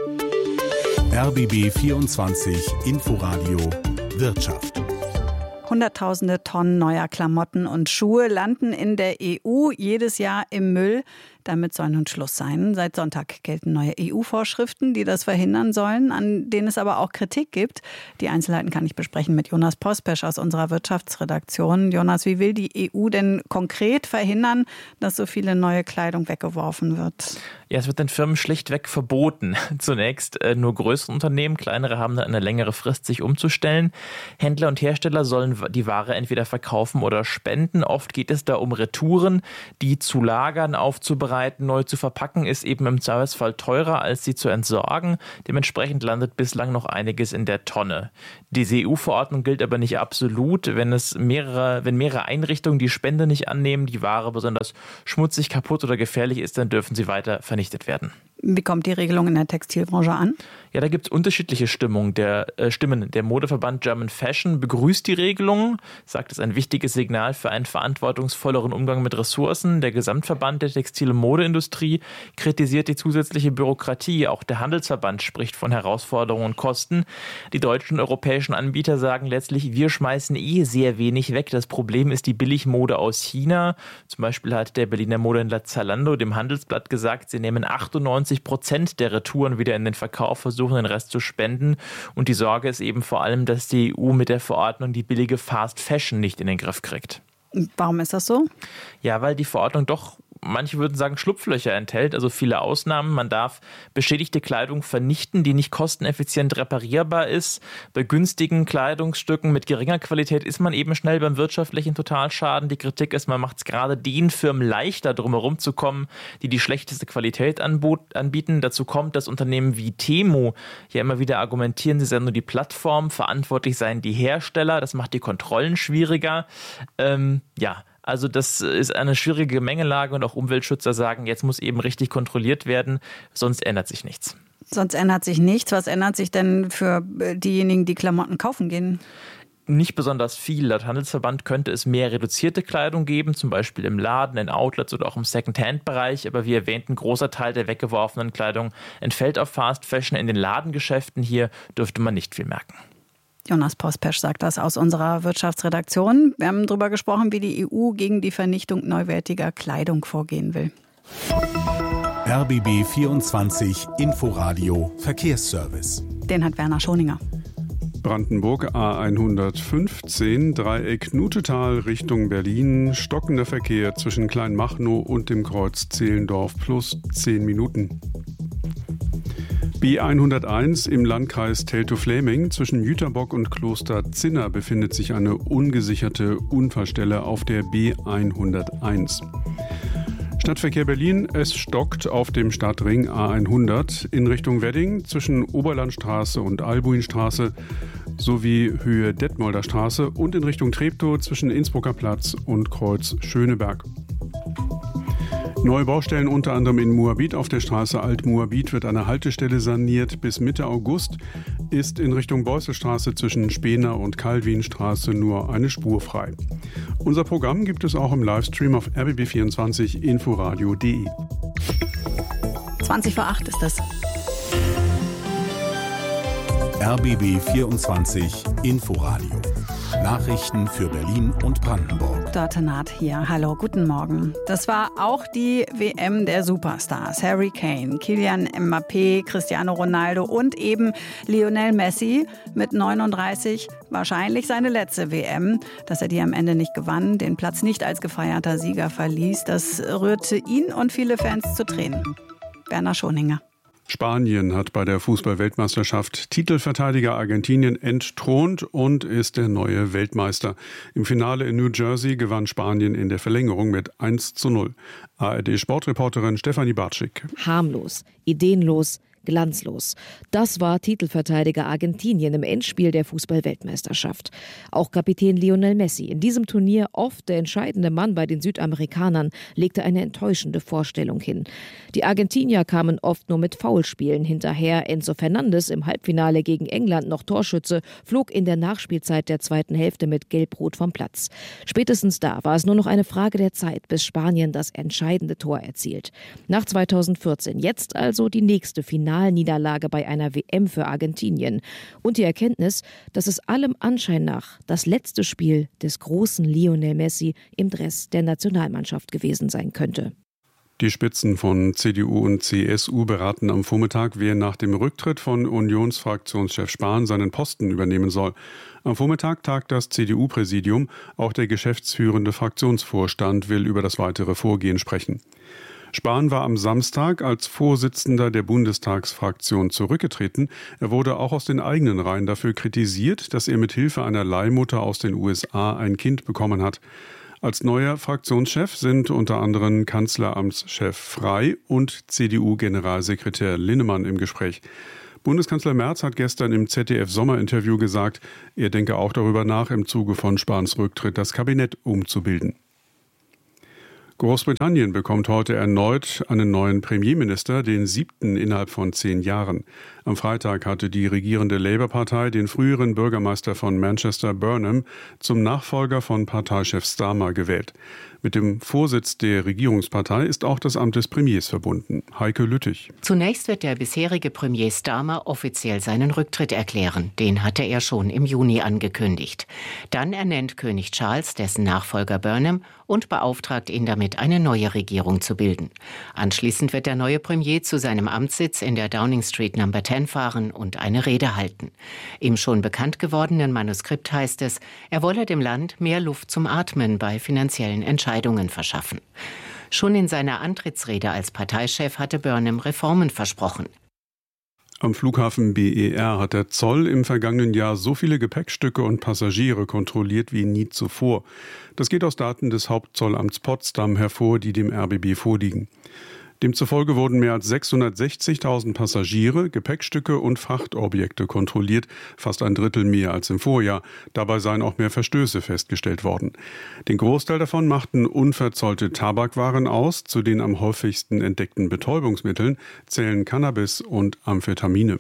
R B B vierundzwanzig Inforadio Wirtschaft. Hunderttausende Tonnen neuer Klamotten und Schuhe landen in der E U jedes Jahr im Müll. Damit soll nun Schluss sein. Seit Sonntag gelten neue E U-Vorschriften, die das verhindern sollen, an denen es aber auch Kritik gibt. Die Einzelheiten kann ich besprechen mit Jonas Pospesch aus unserer Wirtschaftsredaktion. Jonas, wie will die E U denn konkret verhindern, dass so viele neue Kleidung weggeworfen wird? Ja, es wird den Firmen schlichtweg verboten. Zunächst äh, nur größere Unternehmen, kleinere haben dann eine längere Frist, sich umzustellen. Händler und Hersteller sollen die Ware entweder verkaufen oder spenden. Oft geht es da um Retouren, die zu lagern, aufzubereiten aufzubereiten, neu zu verpacken, ist eben im Zweifelsfall teurer, als sie zu entsorgen. Dementsprechend landet bislang noch einiges in der Tonne. Diese E U-Verordnung gilt aber nicht absolut. Wenn es mehrere, wenn mehrere Einrichtungen die Spende nicht annehmen, die Ware besonders schmutzig, kaputt oder gefährlich ist, dann dürfen sie weiter vernichtet werden. Wie kommt die Regelung in der Textilbranche an? Ja, da gibt es unterschiedliche Stimmung der, äh, Stimmen. Der Modeverband German Fashion begrüßt die Regelung, sagt, es ist ein wichtiges Signal für einen verantwortungsvolleren Umgang mit Ressourcen. Der Gesamtverband der Textil- und Modeindustrie kritisiert die zusätzliche Bürokratie. Auch der Handelsverband spricht von Herausforderungen und Kosten. Die deutschen und europäischen Anbieter sagen letztlich, wir schmeißen eh sehr wenig weg. Das Problem ist die Billigmode aus China. Zum Beispiel hat der Berliner Modehändler Zalando dem Handelsblatt gesagt, sie nehmen achtundneunzig Prozent der Retouren wieder in den Verkauf, versuchen den Rest zu spenden. Und die Sorge ist eben vor allem, dass die E U mit der Verordnung die billige Fast Fashion nicht in den Griff kriegt. Warum ist das so? Ja, weil die Verordnung doch, manche würden sagen, Schlupflöcher enthält, also viele Ausnahmen. Man darf beschädigte Kleidung vernichten, die nicht kosteneffizient reparierbar ist. Bei günstigen Kleidungsstücken mit geringer Qualität ist man eben schnell beim wirtschaftlichen Totalschaden. Die Kritik ist, man macht es gerade den Firmen leichter, drumherum zu kommen, die die schlechteste Qualität anbieten. Dazu kommt, dass Unternehmen wie Temu ja immer wieder argumentieren, sie seien nur die Plattform, verantwortlich seien die Hersteller. Das macht die Kontrollen schwieriger. Ähm, ja, Also das ist eine schwierige Gemengelage und auch Umweltschützer sagen, jetzt muss eben richtig kontrolliert werden, sonst ändert sich nichts. Sonst ändert sich nichts. Was ändert sich denn für diejenigen, die Klamotten kaufen gehen? Nicht besonders viel. Laut Handelsverband könnte es mehr reduzierte Kleidung geben, zum Beispiel im Laden, in Outlets oder auch im Second-Hand-Bereich. Aber wie erwähnt, ein großer Teil der weggeworfenen Kleidung entfällt auf Fast Fashion. In den Ladengeschäften hier dürfte man nicht viel merken. Jonas Pospesch sagt das aus unserer Wirtschaftsredaktion. Wir haben darüber gesprochen, wie die E U gegen die Vernichtung neuwertiger Kleidung vorgehen will. R B B vierundzwanzig Inforadio Verkehrsservice. Den hat Werner Schoninger. Brandenburg A hundertfünfzehn, Dreieck Nutetal Richtung Berlin. Stockender Verkehr zwischen Kleinmachnow und dem Kreuz Zehlendorf plus zehn Minuten. B hunderteins im Landkreis Teltow-Fläming zwischen Jüterbock und Kloster Zinner befindet sich eine ungesicherte Unfallstelle auf der B hunderteins. Stadtverkehr Berlin, es stockt auf dem Stadtring A hundert in Richtung Wedding zwischen Oberlandstraße und Albuinstraße sowie Höhe Detmolder Straße und in Richtung Treptow zwischen Innsbrucker Platz und Kreuz Schöneberg. Neue Baustellen unter anderem in Moabit. Auf der Straße Alt-Moabit wird eine Haltestelle saniert. Bis Mitte August ist in Richtung Beusselstraße zwischen Spener und Calvinstraße nur eine Spur frei. Unser Programm gibt es auch im Livestream auf R B B vierundzwanzig inforadio punkt de. zwanzig vor acht ist das. R B B vierundzwanzig Inforadio. Nachrichten für Berlin und Brandenburg. Dörte Naht hier. Hallo, guten Morgen. Das war auch die W M der Superstars. Harry Kane, Kylian Mbappé, Cristiano Ronaldo und eben Lionel Messi mit neununddreißig. Wahrscheinlich seine letzte W M. Dass er die am Ende nicht gewann, den Platz nicht als gefeierter Sieger verließ, das rührte ihn und viele Fans zu Tränen. Werner Schoninger. Spanien hat bei der Fußball-Weltmeisterschaft Titelverteidiger Argentinien entthront und ist der neue Weltmeister. Im Finale in New Jersey gewann Spanien in der Verlängerung mit eins zu null. A R D-Sportreporterin Stefanie Bartschik. Harmlos, ideenlos, glanzlos. Das war Titelverteidiger Argentinien im Endspiel der Fußball-Weltmeisterschaft. Auch Kapitän Lionel Messi, in diesem Turnier oft der entscheidende Mann bei den Südamerikanern, legte eine enttäuschende Vorstellung hin. Die Argentinier kamen oft nur mit Foulspielen hinterher. Enzo Fernandes, im Halbfinale gegen England noch Torschütze, flog in der Nachspielzeit der zweiten Hälfte mit Gelb-Rot vom Platz. Spätestens da war es nur noch eine Frage der Zeit, bis Spanien das entscheidende Tor erzielt. Nach zweitausendvierzehn, jetzt also die nächste Finalniederlage bei einer W M für Argentinien. Und die Erkenntnis, dass es allem Anschein nach das letzte Spiel des großen Lionel Messi im Dress der Nationalmannschaft gewesen sein könnte. Die Spitzen von C D U und C S U beraten am Vormittag, wer nach dem Rücktritt von Unionsfraktionschef Spahn seinen Posten übernehmen soll. Am Vormittag tagt das C D U-Präsidium. Auch der geschäftsführende Fraktionsvorstand will über das weitere Vorgehen sprechen. Spahn war am Samstag als Vorsitzender der Bundestagsfraktion zurückgetreten. Er wurde auch aus den eigenen Reihen dafür kritisiert, dass er mit Hilfe einer Leihmutter aus den U S A ein Kind bekommen hat. Als neuer Fraktionschef sind unter anderem Kanzleramtschef Frey und C D U-Generalsekretär Linnemann im Gespräch. Bundeskanzler Merz hat gestern im Z D F-Sommerinterview gesagt, er denke auch darüber nach, im Zuge von Spahns Rücktritt das Kabinett umzubilden. Großbritannien bekommt heute erneut einen neuen Premierminister, den siebten innerhalb von zehn Jahren. Am Freitag hatte die regierende Labour-Partei den früheren Bürgermeister von Manchester, Burnham, zum Nachfolger von Parteichef Starmer gewählt. Mit dem Vorsitz der Regierungspartei ist auch das Amt des Premiers verbunden. Heike Lüttich. Zunächst wird der bisherige Premier Starmer offiziell seinen Rücktritt erklären. Den hatte er schon im Juni angekündigt. Dann ernennt König Charles dessen Nachfolger Burnham und beauftragt ihn damit, eine neue Regierung zu bilden. Anschließend wird der neue Premier zu seinem Amtssitz in der Downing Street Number zehn fahren und eine Rede halten. Im schon bekannt gewordenen Manuskript heißt es, er wolle dem Land mehr Luft zum Atmen bei finanziellen Entscheidungen verschaffen. Schon in seiner Antrittsrede als Parteichef hatte Burnham Reformen versprochen. Am Flughafen B E R hat der Zoll im vergangenen Jahr so viele Gepäckstücke und Passagiere kontrolliert wie nie zuvor. Das geht aus Daten des Hauptzollamts Potsdam hervor, die dem R B B vorliegen. Demzufolge wurden mehr als sechshundertsechzigtausend Passagiere, Gepäckstücke und Frachtobjekte kontrolliert, fast ein Drittel mehr als im Vorjahr. Dabei seien auch mehr Verstöße festgestellt worden. Den Großteil davon machten unverzollte Tabakwaren aus. Zu den am häufigsten entdeckten Betäubungsmitteln zählen Cannabis und Amphetamine.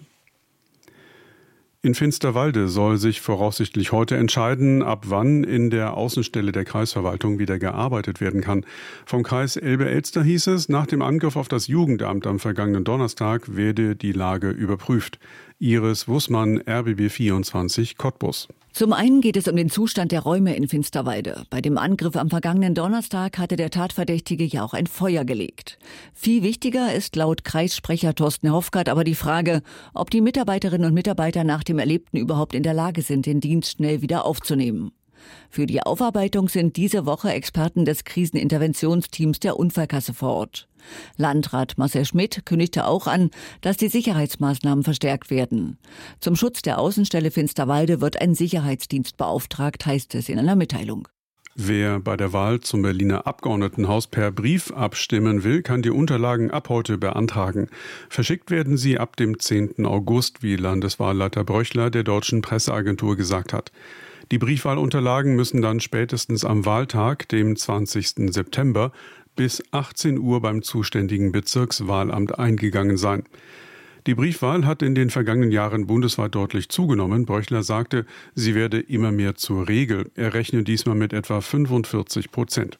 In Finsterwalde soll sich voraussichtlich heute entscheiden, ab wann in der Außenstelle der Kreisverwaltung wieder gearbeitet werden kann. Vom Kreis Elbe-Elster hieß es, nach dem Angriff auf das Jugendamt am vergangenen Donnerstag werde die Lage überprüft. Iris Wussmann, R B B vierundzwanzig, Cottbus. Zum einen geht es um den Zustand der Räume in Finsterwalde. Bei dem Angriff am vergangenen Donnerstag hatte der Tatverdächtige ja auch ein Feuer gelegt. Viel wichtiger ist laut Kreissprecher Thorsten Hofgart aber die Frage, ob die Mitarbeiterinnen und Mitarbeiter nach dem Erlebten überhaupt in der Lage sind, den Dienst schnell wieder aufzunehmen. Für die Aufarbeitung sind diese Woche Experten des Kriseninterventionsteams der Unfallkasse vor Ort. Landrat Marcel Schmidt kündigte auch an, dass die Sicherheitsmaßnahmen verstärkt werden. Zum Schutz der Außenstelle Finsterwalde wird ein Sicherheitsdienst beauftragt, heißt es in einer Mitteilung. Wer bei der Wahl zum Berliner Abgeordnetenhaus per Brief abstimmen will, kann die Unterlagen ab heute beantragen. Verschickt werden sie ab dem zehnten August, wie Landeswahlleiter Bröchler der Deutschen Presseagentur gesagt hat. Die Briefwahlunterlagen müssen dann spätestens am Wahltag, dem zwanzigsten September, bis achtzehn Uhr beim zuständigen Bezirkswahlamt eingegangen sein. Die Briefwahl hat in den vergangenen Jahren bundesweit deutlich zugenommen. Bröchler sagte, sie werde immer mehr zur Regel. Er rechne diesmal mit etwa fünfundvierzig Prozent.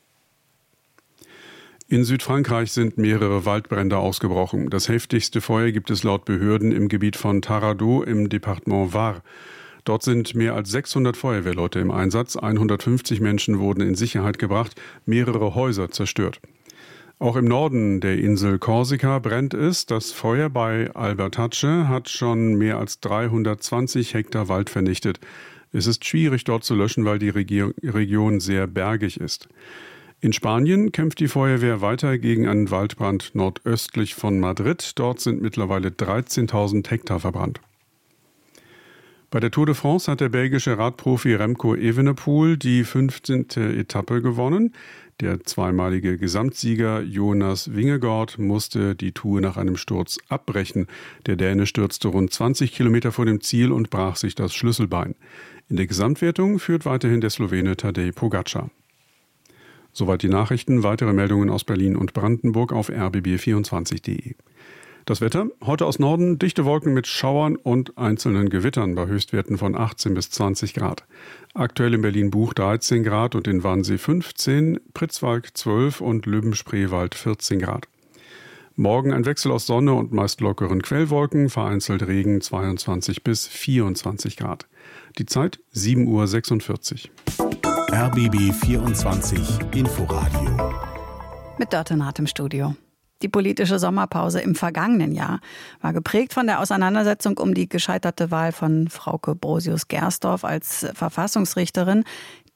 In Südfrankreich sind mehrere Waldbrände ausgebrochen. Das heftigste Feuer gibt es laut Behörden im Gebiet von Taradot im Departement Var. Dort sind mehr als sechshundert Feuerwehrleute im Einsatz, hundertfünfzig Menschen wurden in Sicherheit gebracht, mehrere Häuser zerstört. Auch im Norden der Insel Korsika brennt es. Das Feuer bei Albertace hat schon mehr als dreihundertzwanzig Hektar Wald vernichtet. Es ist schwierig dort zu löschen, weil die Region sehr bergig ist. In Spanien kämpft die Feuerwehr weiter gegen einen Waldbrand nordöstlich von Madrid. Dort sind mittlerweile dreizehntausend Hektar verbrannt. Bei der Tour de France hat der belgische Radprofi Remco Evenepoel die fünfzehnte Etappe gewonnen. Der zweimalige Gesamtsieger Jonas Vingegaard musste die Tour nach einem Sturz abbrechen. Der Däne stürzte rund zwanzig Kilometer vor dem Ziel und brach sich das Schlüsselbein. In der Gesamtwertung führt weiterhin der Slowene Tadej Pogačar. Soweit die Nachrichten. Weitere Meldungen aus Berlin und Brandenburg auf r b b vierundzwanzig punkt de. Das Wetter, heute aus Norden, dichte Wolken mit Schauern und einzelnen Gewittern bei Höchstwerten von achtzehn bis zwanzig Grad. Aktuell in Berlin-Buch dreizehn Grad und in Wannsee fünfzehn, Pritzwalk zwölf und Lübben-Spreewald vierzehn Grad. Morgen ein Wechsel aus Sonne und meist lockeren Quellwolken, vereinzelt Regen zweiundzwanzig bis vierundzwanzig Grad. Die Zeit sieben Uhr sechsundvierzig. R B B vierundzwanzig Inforadio. Mit Dörte Naht im Studio. Die politische Sommerpause im vergangenen Jahr war geprägt von der Auseinandersetzung um die gescheiterte Wahl von Frauke Brosius-Gersdorf als Verfassungsrichterin.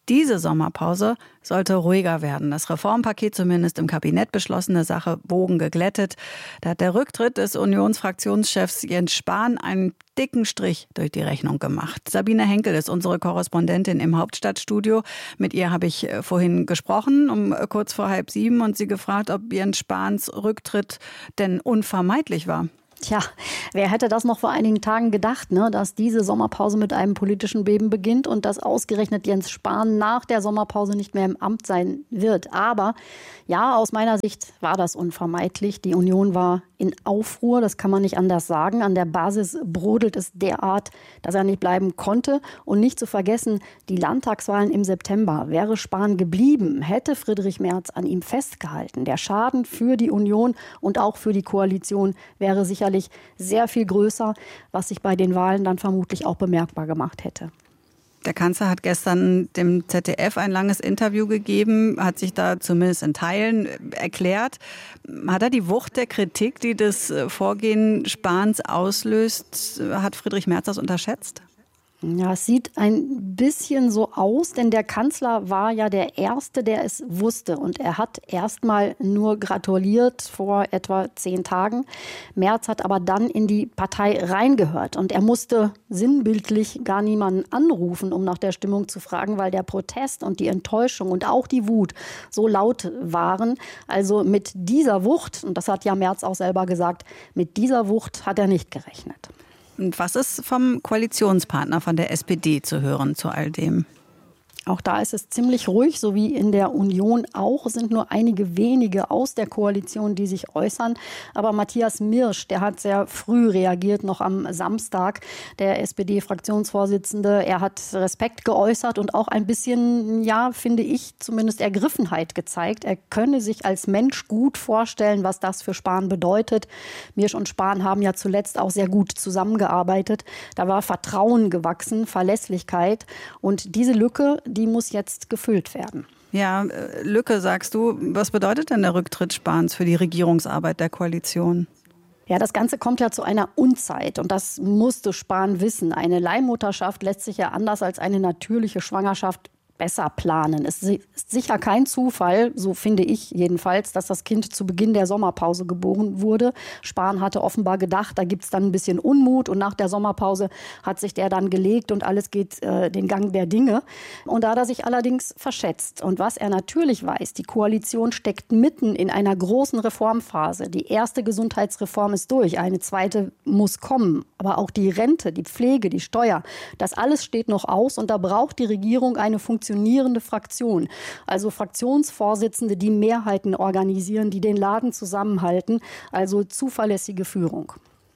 Diese Sommerpause sollte ruhiger werden. Das Reformpaket, zumindest im Kabinett beschlossene Sache, Wogen geglättet. Da hat der Rücktritt des Unionsfraktionschefs Jens Spahn einen dicken Strich durch die Rechnung gemacht. Sabine Henkel ist unsere Korrespondentin im Hauptstadtstudio. Mit ihr habe ich vorhin gesprochen, um kurz vor halb sieben, und sie gefragt, ob Jens Spahns Rücktritt denn unvermeidlich war. Tja, wer hätte das noch vor einigen Tagen gedacht, ne? Dass diese Sommerpause mit einem politischen Beben beginnt und dass ausgerechnet Jens Spahn nach der Sommerpause nicht mehr im Amt sein wird. Aber ja, aus meiner Sicht war das unvermeidlich. Die Union war in Aufruhr, das kann man nicht anders sagen. An der Basis brodelt es derart, dass er nicht bleiben konnte. Und nicht zu vergessen, die Landtagswahlen im September. Wäre Spahn geblieben, hätte Friedrich Merz an ihm festgehalten. Der Schaden für die Union und auch für die Koalition wäre sicher sehr viel größer, was sich bei den Wahlen dann vermutlich auch bemerkbar gemacht hätte. Der Kanzler hat gestern dem Z D F ein langes Interview gegeben, hat sich da zumindest in Teilen erklärt. Hat er die Wucht der Kritik, die das Vorgehen Spahns auslöst, hat Friedrich Merz das unterschätzt? Ja, es sieht ein bisschen so aus, denn der Kanzler war ja der Erste, der es wusste. Und er hat erst mal nur gratuliert vor etwa zehn Tagen. Merz hat aber dann in die Partei reingehört. Und er musste sinnbildlich gar niemanden anrufen, um nach der Stimmung zu fragen, weil der Protest und die Enttäuschung und auch die Wut so laut waren. Also mit dieser Wucht, und das hat ja Merz auch selber gesagt, mit dieser Wucht hat er nicht gerechnet. Und was ist vom Koalitionspartner von der S P D zu hören zu all dem? Auch da ist es ziemlich ruhig, so wie in der Union auch. Es sind nur einige wenige aus der Koalition, die sich äußern. Aber Matthias Mirsch, der hat sehr früh reagiert, noch am Samstag, der S P D-Fraktionsvorsitzende. Er hat Respekt geäußert und auch ein bisschen, ja, finde ich, zumindest Ergriffenheit gezeigt. Er könne sich als Mensch gut vorstellen, was das für Spahn bedeutet. Mirsch und Spahn haben ja zuletzt auch sehr gut zusammengearbeitet. Da war Vertrauen gewachsen, Verlässlichkeit. Und diese Lücke, die muss jetzt gefüllt werden. Ja, Lücke, sagst du. Was bedeutet denn der Rücktritt Spahns für die Regierungsarbeit der Koalition? Ja, das Ganze kommt ja zu einer Unzeit und das musste Spahn wissen. Eine Leihmutterschaft lässt sich ja anders als eine natürliche Schwangerschaft besser planen. Es ist sicher kein Zufall, so finde ich jedenfalls, dass das Kind zu Beginn der Sommerpause geboren wurde. Spahn hatte offenbar gedacht, da gibt es dann ein bisschen Unmut und nach der Sommerpause hat sich der dann gelegt und alles geht äh, den Gang der Dinge. Und da hat er sich allerdings verschätzt. Und was er natürlich weiß, die Koalition steckt mitten in einer großen Reformphase. Die erste Gesundheitsreform ist durch, eine zweite muss kommen. Aber auch die Rente, die Pflege, die Steuer, das alles steht noch aus und da braucht die Regierung eine Funktion. Funktionierende Fraktion, also Fraktionsvorsitzende, die Mehrheiten organisieren, die den Laden zusammenhalten, also zuverlässige Führung.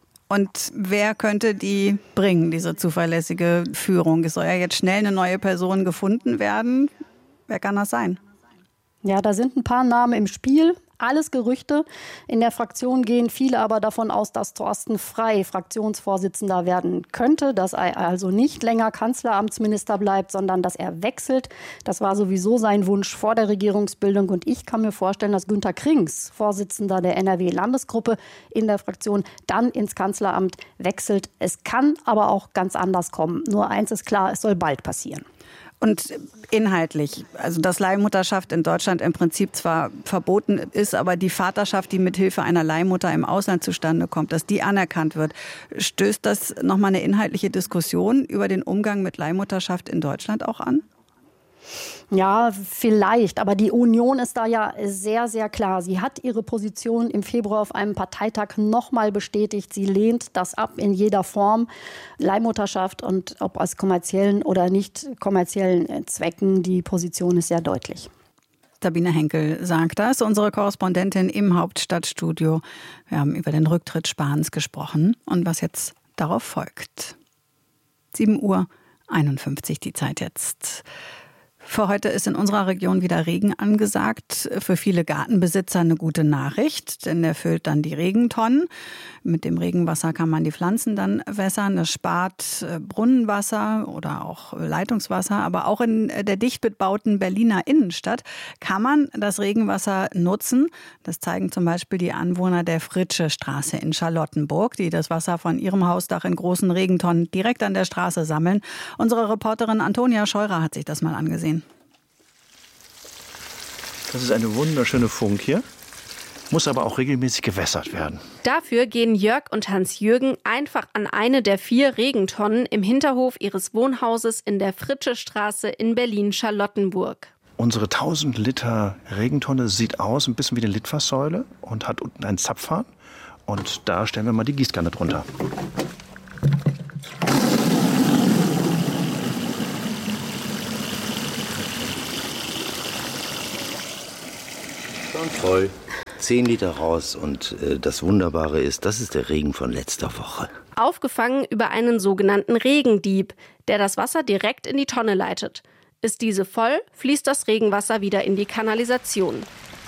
Und wer könnte die bringen, diese zuverlässige Führung? Es soll ja jetzt schnell eine neue Person gefunden werden. Wer kann das sein? Ja, da sind ein paar Namen im Spiel. Alles Gerüchte. In der Fraktion gehen viele aber davon aus, dass Thorsten Frey Fraktionsvorsitzender werden könnte, dass er also nicht länger Kanzleramtsminister bleibt, sondern dass er wechselt. Das war sowieso sein Wunsch vor der Regierungsbildung. Und ich kann mir vorstellen, dass Günter Krings, Vorsitzender der N R W-Landesgruppe in der Fraktion, dann ins Kanzleramt wechselt. Es kann aber auch ganz anders kommen. Nur eins ist klar, es soll bald passieren. Und inhaltlich, also dass Leihmutterschaft in Deutschland im Prinzip zwar verboten ist, aber die Vaterschaft, die mithilfe einer Leihmutter im Ausland zustande kommt, dass die anerkannt wird, stößt das nochmal eine inhaltliche Diskussion über den Umgang mit Leihmutterschaft in Deutschland auch an? Ja, vielleicht. Aber die Union ist da ja sehr, sehr klar. Sie hat ihre Position im Februar auf einem Parteitag noch mal bestätigt. Sie lehnt das ab in jeder Form. Leihmutterschaft und ob aus kommerziellen oder nicht kommerziellen Zwecken. Die Position ist sehr deutlich. Sabine Henkel sagt das, unsere Korrespondentin im Hauptstadtstudio. Wir haben über den Rücktritt Spahns gesprochen und was jetzt darauf folgt. sieben Uhr einundfünfzig die Zeit jetzt. Für heute ist in unserer Region wieder Regen angesagt. Für viele Gartenbesitzer eine gute Nachricht, denn der füllt dann die Regentonnen. Mit dem Regenwasser kann man die Pflanzen dann wässern. Das spart Brunnenwasser oder auch Leitungswasser. Aber auch in der dicht bebauten Berliner Innenstadt kann man das Regenwasser nutzen. Das zeigen zum Beispiel die Anwohner der Fritsche-Straße in Charlottenburg, die das Wasser von ihrem Hausdach in großen Regentonnen direkt an der Straße sammeln. Unsere Reporterin Antonia Scheurer hat sich das mal angesehen. Das ist eine wunderschöne Funk hier. Muss aber auch regelmäßig gewässert werden. Dafür gehen Jörg und Hans-Jürgen einfach an eine der vier Regentonnen im Hinterhof ihres Wohnhauses in der Fritsche-Straße in Berlin-Charlottenburg. Unsere tausend Liter Regentonne sieht aus ein bisschen wie eine Litfaßsäule und hat unten einen Zapfhahn. Und da stellen wir mal die Gießkanne drunter. Schon voll. Zehn Liter raus und äh, das Wunderbare ist, das ist der Regen von letzter Woche. Aufgefangen über einen sogenannten Regendieb, der das Wasser direkt in die Tonne leitet. Ist diese voll, fließt das Regenwasser wieder in die Kanalisation.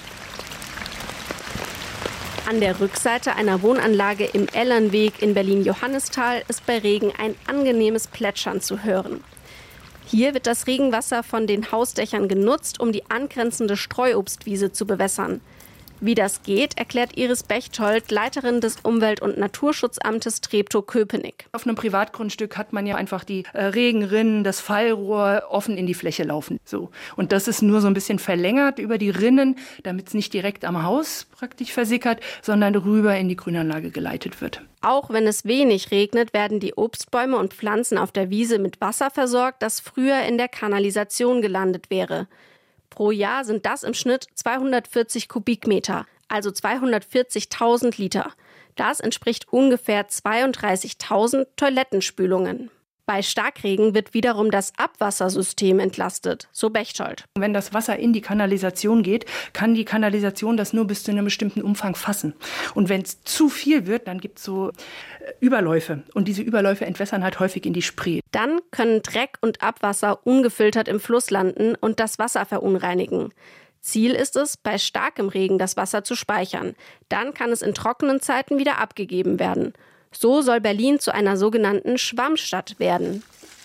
An der Rückseite einer Wohnanlage im Ellernweg in Berlin-Johannisthal ist bei Regen ein angenehmes Plätschern zu hören. Hier wird das Regenwasser von den Hausdächern genutzt, um die angrenzende Streuobstwiese zu bewässern. Wie das geht, erklärt Iris Bechtold, Leiterin des Umwelt- und Naturschutzamtes Treptow-Köpenick. Auf einem Privatgrundstück hat man ja einfach die äh, Regenrinnen, das Fallrohr offen in die Fläche laufen. So. Und das ist nur so ein bisschen verlängert über die Rinnen, damit es nicht direkt am Haus praktisch versickert, sondern rüber in die Grünanlage geleitet wird. Auch wenn es wenig regnet, werden die Obstbäume und Pflanzen auf der Wiese mit Wasser versorgt, das früher in der Kanalisation gelandet wäre. Pro Jahr sind das im Schnitt zweihundertvierzig Kubikmeter, also zweihundertvierzigtausend Liter. Das entspricht ungefähr zweiunddreißigtausend Toilettenspülungen. Bei Starkregen wird wiederum das Abwassersystem entlastet, so Bechtold. Wenn das Wasser in die Kanalisation geht, kann die Kanalisation das nur bis zu einem bestimmten Umfang fassen. Und wenn es zu viel wird, dann gibt es so Überläufe. Und diese Überläufe entwässern halt häufig in die Spree. Dann können Dreck und Abwasser ungefiltert im Fluss landen und das Wasser verunreinigen. Ziel ist es, bei starkem Regen das Wasser zu speichern. Dann kann es in trockenen Zeiten wieder abgegeben werden. So soll Berlin zu einer sogenannten Schwammstadt werden.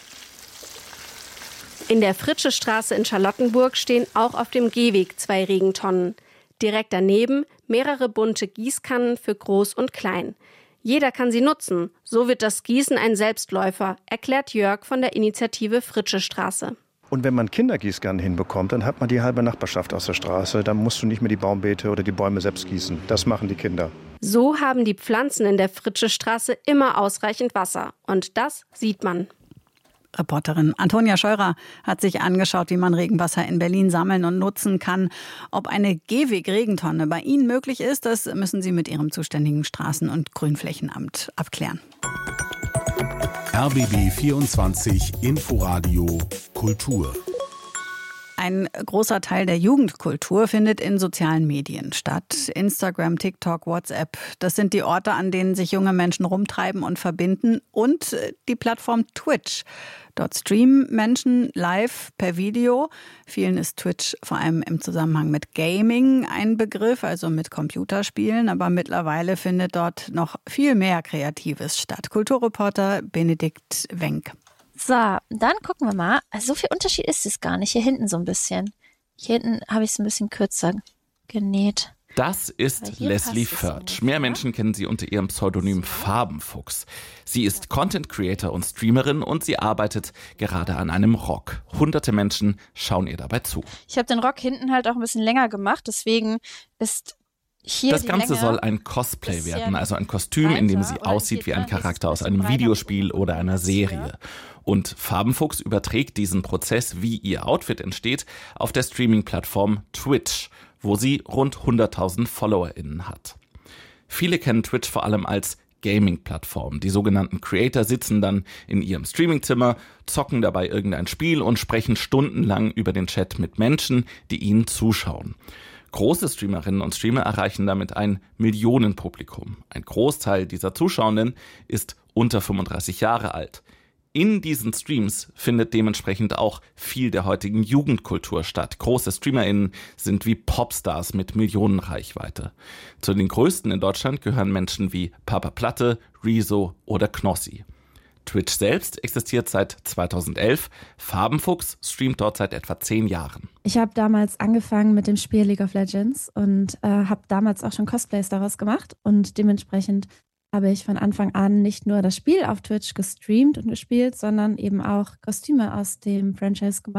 In der Fritsche-Straße in Charlottenburg stehen auch auf dem Gehweg zwei Regentonnen. Direkt daneben mehrere bunte Gießkannen für Groß und Klein. Jeder kann sie nutzen. So wird das Gießen ein Selbstläufer, erklärt Jörg von der Initiative Fritsche-Straße. Und wenn man Kindergießkannen hinbekommt, dann hat man die halbe Nachbarschaft aus der Straße. Dann musst du nicht mehr die Baumbeete oder die Bäume selbst gießen. Das machen die Kinder. So haben die Pflanzen in der Fritsche-Straße immer ausreichend Wasser. Und das sieht man. Reporterin Antonia Scheurer hat sich angeschaut, wie man Regenwasser in Berlin sammeln und nutzen kann. Ob eine Gehweg-Regentonne bei Ihnen möglich ist, das müssen Sie mit Ihrem zuständigen Straßen- und Grünflächenamt abklären. R B B vierundzwanzig Inforadio Kultur. Ein großer Teil der Jugendkultur findet in sozialen Medien statt. Instagram, TikTok, WhatsApp. Das sind die Orte, an denen sich junge Menschen rumtreiben und verbinden. Und die Plattform Twitch. Dort streamen Menschen live per Video. Vielen ist Twitch vor allem im Zusammenhang mit Gaming ein Begriff, also mit Computerspielen. Aber mittlerweile findet dort noch viel mehr Kreatives statt. Kulturreporter Benedikt Wenk. So, dann gucken wir mal. Also so viel Unterschied ist es gar nicht. Hier hinten so ein bisschen. Hier hinten habe ich es ein bisschen kürzer genäht. Das ist Leslie Förtsch. Mehr Menschen kennen sie unter ihrem Pseudonym Farbenfuchs. Sie ist Content Creator und Streamerin und sie arbeitet gerade an einem Rock. Hunderte Menschen schauen ihr dabei zu. Ich habe den Rock hinten halt auch ein bisschen länger gemacht, deswegen ist hier das die Ganze Länge soll ein Cosplay werden, also ein Kostüm, in dem sie aussieht wie ein Charakter aus einem Videospiel oder einer Serie. Und Farbenfuchs überträgt diesen Prozess, wie ihr Outfit entsteht, auf der Streaming-Plattform Twitch, wo sie rund hunderttausend FollowerInnen hat. Viele kennen Twitch vor allem als Gaming-Plattform. Die sogenannten Creator sitzen dann in ihrem Streamingzimmer, zocken dabei irgendein Spiel und sprechen stundenlang über den Chat mit Menschen, die ihnen zuschauen. Große Streamerinnen und Streamer erreichen damit ein Millionenpublikum. Ein Großteil dieser Zuschauenden ist unter fünfunddreißig Jahre alt. In diesen Streams findet dementsprechend auch viel der heutigen Jugendkultur statt. Große StreamerInnen sind wie Popstars mit Millionenreichweite. Zu den größten in Deutschland gehören Menschen wie Papa Platte, Rezo oder Knossi. Twitch selbst existiert seit zweitausendelf. Farbenfuchs streamt dort seit etwa zehn Jahren. Ich habe damals angefangen mit dem Spiel League of Legends und äh, habe damals auch schon Cosplays daraus gemacht. Und dementsprechend habe ich von Anfang an nicht nur das Spiel auf Twitch gestreamt und gespielt, sondern eben auch Kostüme aus dem Franchise gemacht.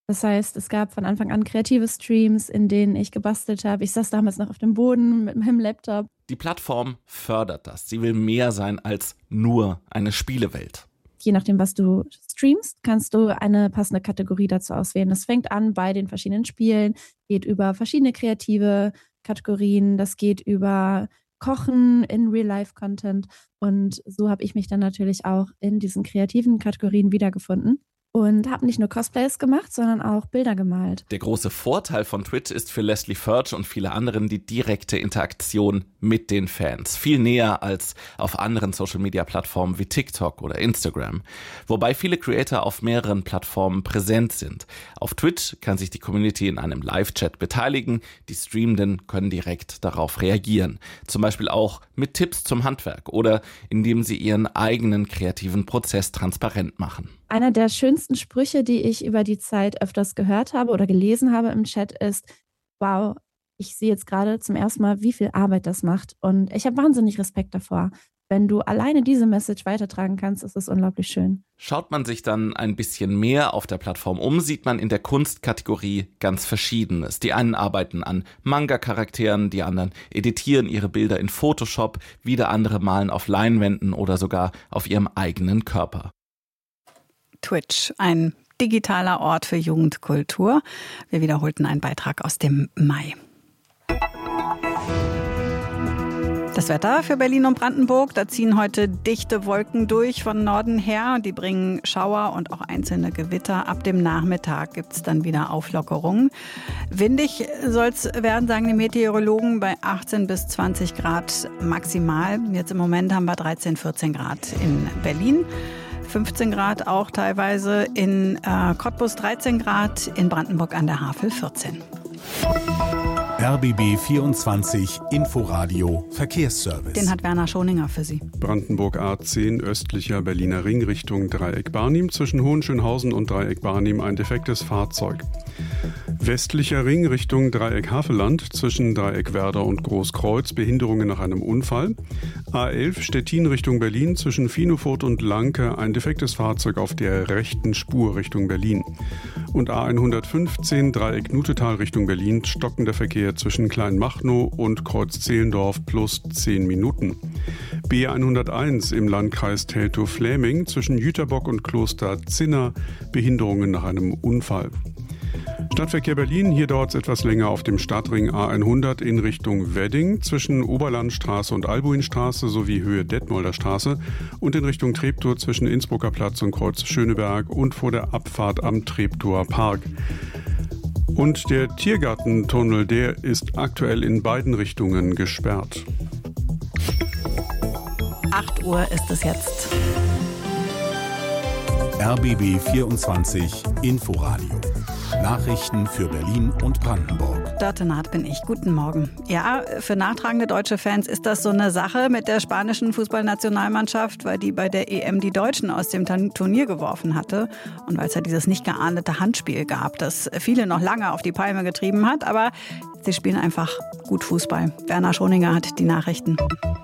Das heißt, es gab von Anfang an kreative Streams, in denen ich gebastelt habe. Ich saß damals noch auf dem Boden mit meinem Laptop. Die Plattform fördert das. Sie will mehr sein als nur eine Spielewelt. Je nachdem, was du streamst, kannst du eine passende Kategorie dazu auswählen. Das fängt an bei den verschiedenen Spielen, geht über verschiedene kreative Kategorien, das geht über Kochen in Real-Life-Content. Und so habe ich mich dann natürlich auch in diesen kreativen Kategorien wiedergefunden. Und habe nicht nur Cosplays gemacht, sondern auch Bilder gemalt. Der große Vorteil von Twitch ist für Leslie Furch und viele anderen die direkte Interaktion mit den Fans. Viel näher als auf anderen Social-Media-Plattformen wie TikTok oder Instagram. Wobei viele Creator auf mehreren Plattformen präsent sind. Auf Twitch kann sich die Community in einem Live-Chat beteiligen. Die Streamenden können direkt darauf reagieren. Zum Beispiel auch mit Tipps zum Handwerk oder indem sie ihren eigenen kreativen Prozess transparent machen. Einer der schönsten Sprüche, die ich über die Zeit öfters gehört habe oder gelesen habe im Chat ist, wow, ich sehe jetzt gerade zum ersten Mal, wie viel Arbeit das macht. Und ich habe wahnsinnig Respekt davor. Wenn du alleine diese Message weitertragen kannst, ist es unglaublich schön. Schaut man sich dann ein bisschen mehr auf der Plattform um, sieht man in der Kunstkategorie ganz Verschiedenes. Die einen arbeiten an Manga-Charakteren, die anderen editieren ihre Bilder in Photoshop, wieder andere malen auf Leinwänden oder sogar auf ihrem eigenen Körper. Twitch, ein digitaler Ort für Jugendkultur. Wir wiederholten einen Beitrag aus dem Mai. Das Wetter für Berlin und Brandenburg, da ziehen heute dichte Wolken durch von Norden her. Die bringen Schauer und auch einzelne Gewitter. Ab dem Nachmittag gibt es dann wieder Auflockerungen. Windig soll es werden, sagen die Meteorologen, bei achtzehn bis zwanzig Grad maximal. Jetzt im Moment haben wir dreizehn, vierzehn Grad in Berlin. fünfzehn Grad auch teilweise, in äh, Cottbus dreizehn Grad, in Brandenburg an der Havel vierzehn. R B B vierundzwanzig Inforadio Verkehrsservice. Den hat Werner Schoninger für Sie. Brandenburg A zehn, östlicher Berliner Ring Richtung Dreieck Barnim. Zwischen Hohenschönhausen und Dreieck Barnim ein defektes Fahrzeug. Westlicher Ring Richtung Dreieck Havelland. Zwischen Dreieck Werder und Großkreuz Behinderungen nach einem Unfall. A elf Stettin Richtung Berlin. Zwischen Finofurt und Lanke ein defektes Fahrzeug auf der rechten Spur Richtung Berlin. Und A hundertfünfzehn Dreieck Nutetal Richtung Berlin. Stockender Verkehr zwischen Kleinmachnow und Kreuz-Zehlendorf plus zehn Minuten. B hunderteins im Landkreis Teltow-Fläming zwischen Jüterbock und Kloster Zinner Behinderungen nach einem Unfall. Stadtverkehr Berlin, hier dauert es etwas länger auf dem Stadtring A hundert in Richtung Wedding zwischen Oberlandstraße und Albuinstraße sowie Höhe Detmolder Straße und in Richtung Treptow zwischen Innsbrucker Platz und Kreuz Schöneberg und vor der Abfahrt am Treptower Park. Und der Tiergartentunnel, der ist aktuell in beiden Richtungen gesperrt. acht Uhr ist es jetzt. R B B vierundzwanzig Inforadio. Nachrichten für Berlin und Brandenburg. Dörte Naht bin ich. Guten Morgen. Ja, für nachtragende deutsche Fans ist das so eine Sache mit der spanischen Fußballnationalmannschaft, weil die bei der E M die Deutschen aus dem Turnier geworfen hatte. Und weil es ja dieses nicht geahndete Handspiel gab, das viele noch lange auf die Palme getrieben hat. Aber sie spielen einfach gut Fußball. Werner Schoninger hat die Nachrichten.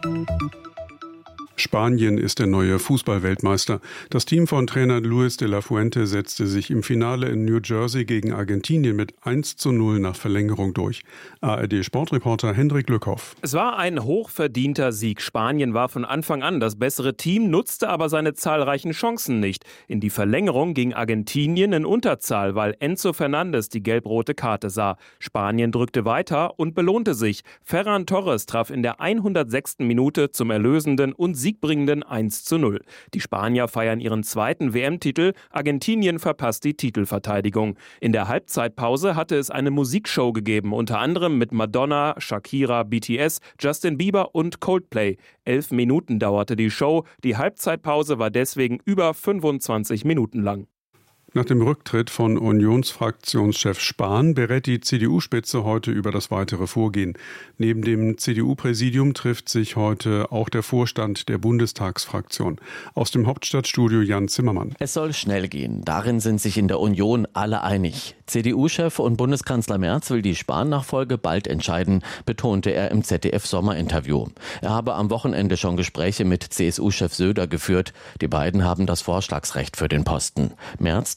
Spanien ist der neue Fußballweltmeister. Das Team von Trainer Luis de la Fuente setzte sich im Finale in New Jersey gegen Argentinien mit eins zu null nach Verlängerung durch. A R D-Sportreporter Hendrik Lückhoff. Es war ein hochverdienter Sieg. Spanien war von Anfang an das bessere Team, nutzte aber seine zahlreichen Chancen nicht. In die Verlängerung ging Argentinien in Unterzahl, weil Enzo Fernandes die gelb-rote Karte sah. Spanien drückte weiter und belohnte sich. Ferran Torres traf in der hundertsechsten Minute zum erlösenden und siegbringenden eins zu null. Die Spanier feiern ihren zweiten W M-Titel, Argentinien verpasst die Titelverteidigung. In der Halbzeitpause hatte es eine Musikshow gegeben, unter anderem mit Madonna, Shakira, B T S, Justin Bieber und Coldplay. Elf Minuten dauerte die Show, die Halbzeitpause war deswegen über fünfundzwanzig Minuten lang. Nach dem Rücktritt von Unionsfraktionschef Spahn berät die C D U-Spitze heute über das weitere Vorgehen. Neben dem C D U-Präsidium trifft sich heute auch der Vorstand der Bundestagsfraktion. Aus dem Hauptstadtstudio Jan Zimmermann. Es soll schnell gehen. Darin sind sich in der Union alle einig. C D U-Chef und Bundeskanzler Merz will die Spahn-Nachfolge bald entscheiden, betonte er im Z D F-Sommerinterview. Er habe am Wochenende schon Gespräche mit C S U-Chef Söder geführt. Die beiden haben das Vorschlagsrecht für den Posten. Merz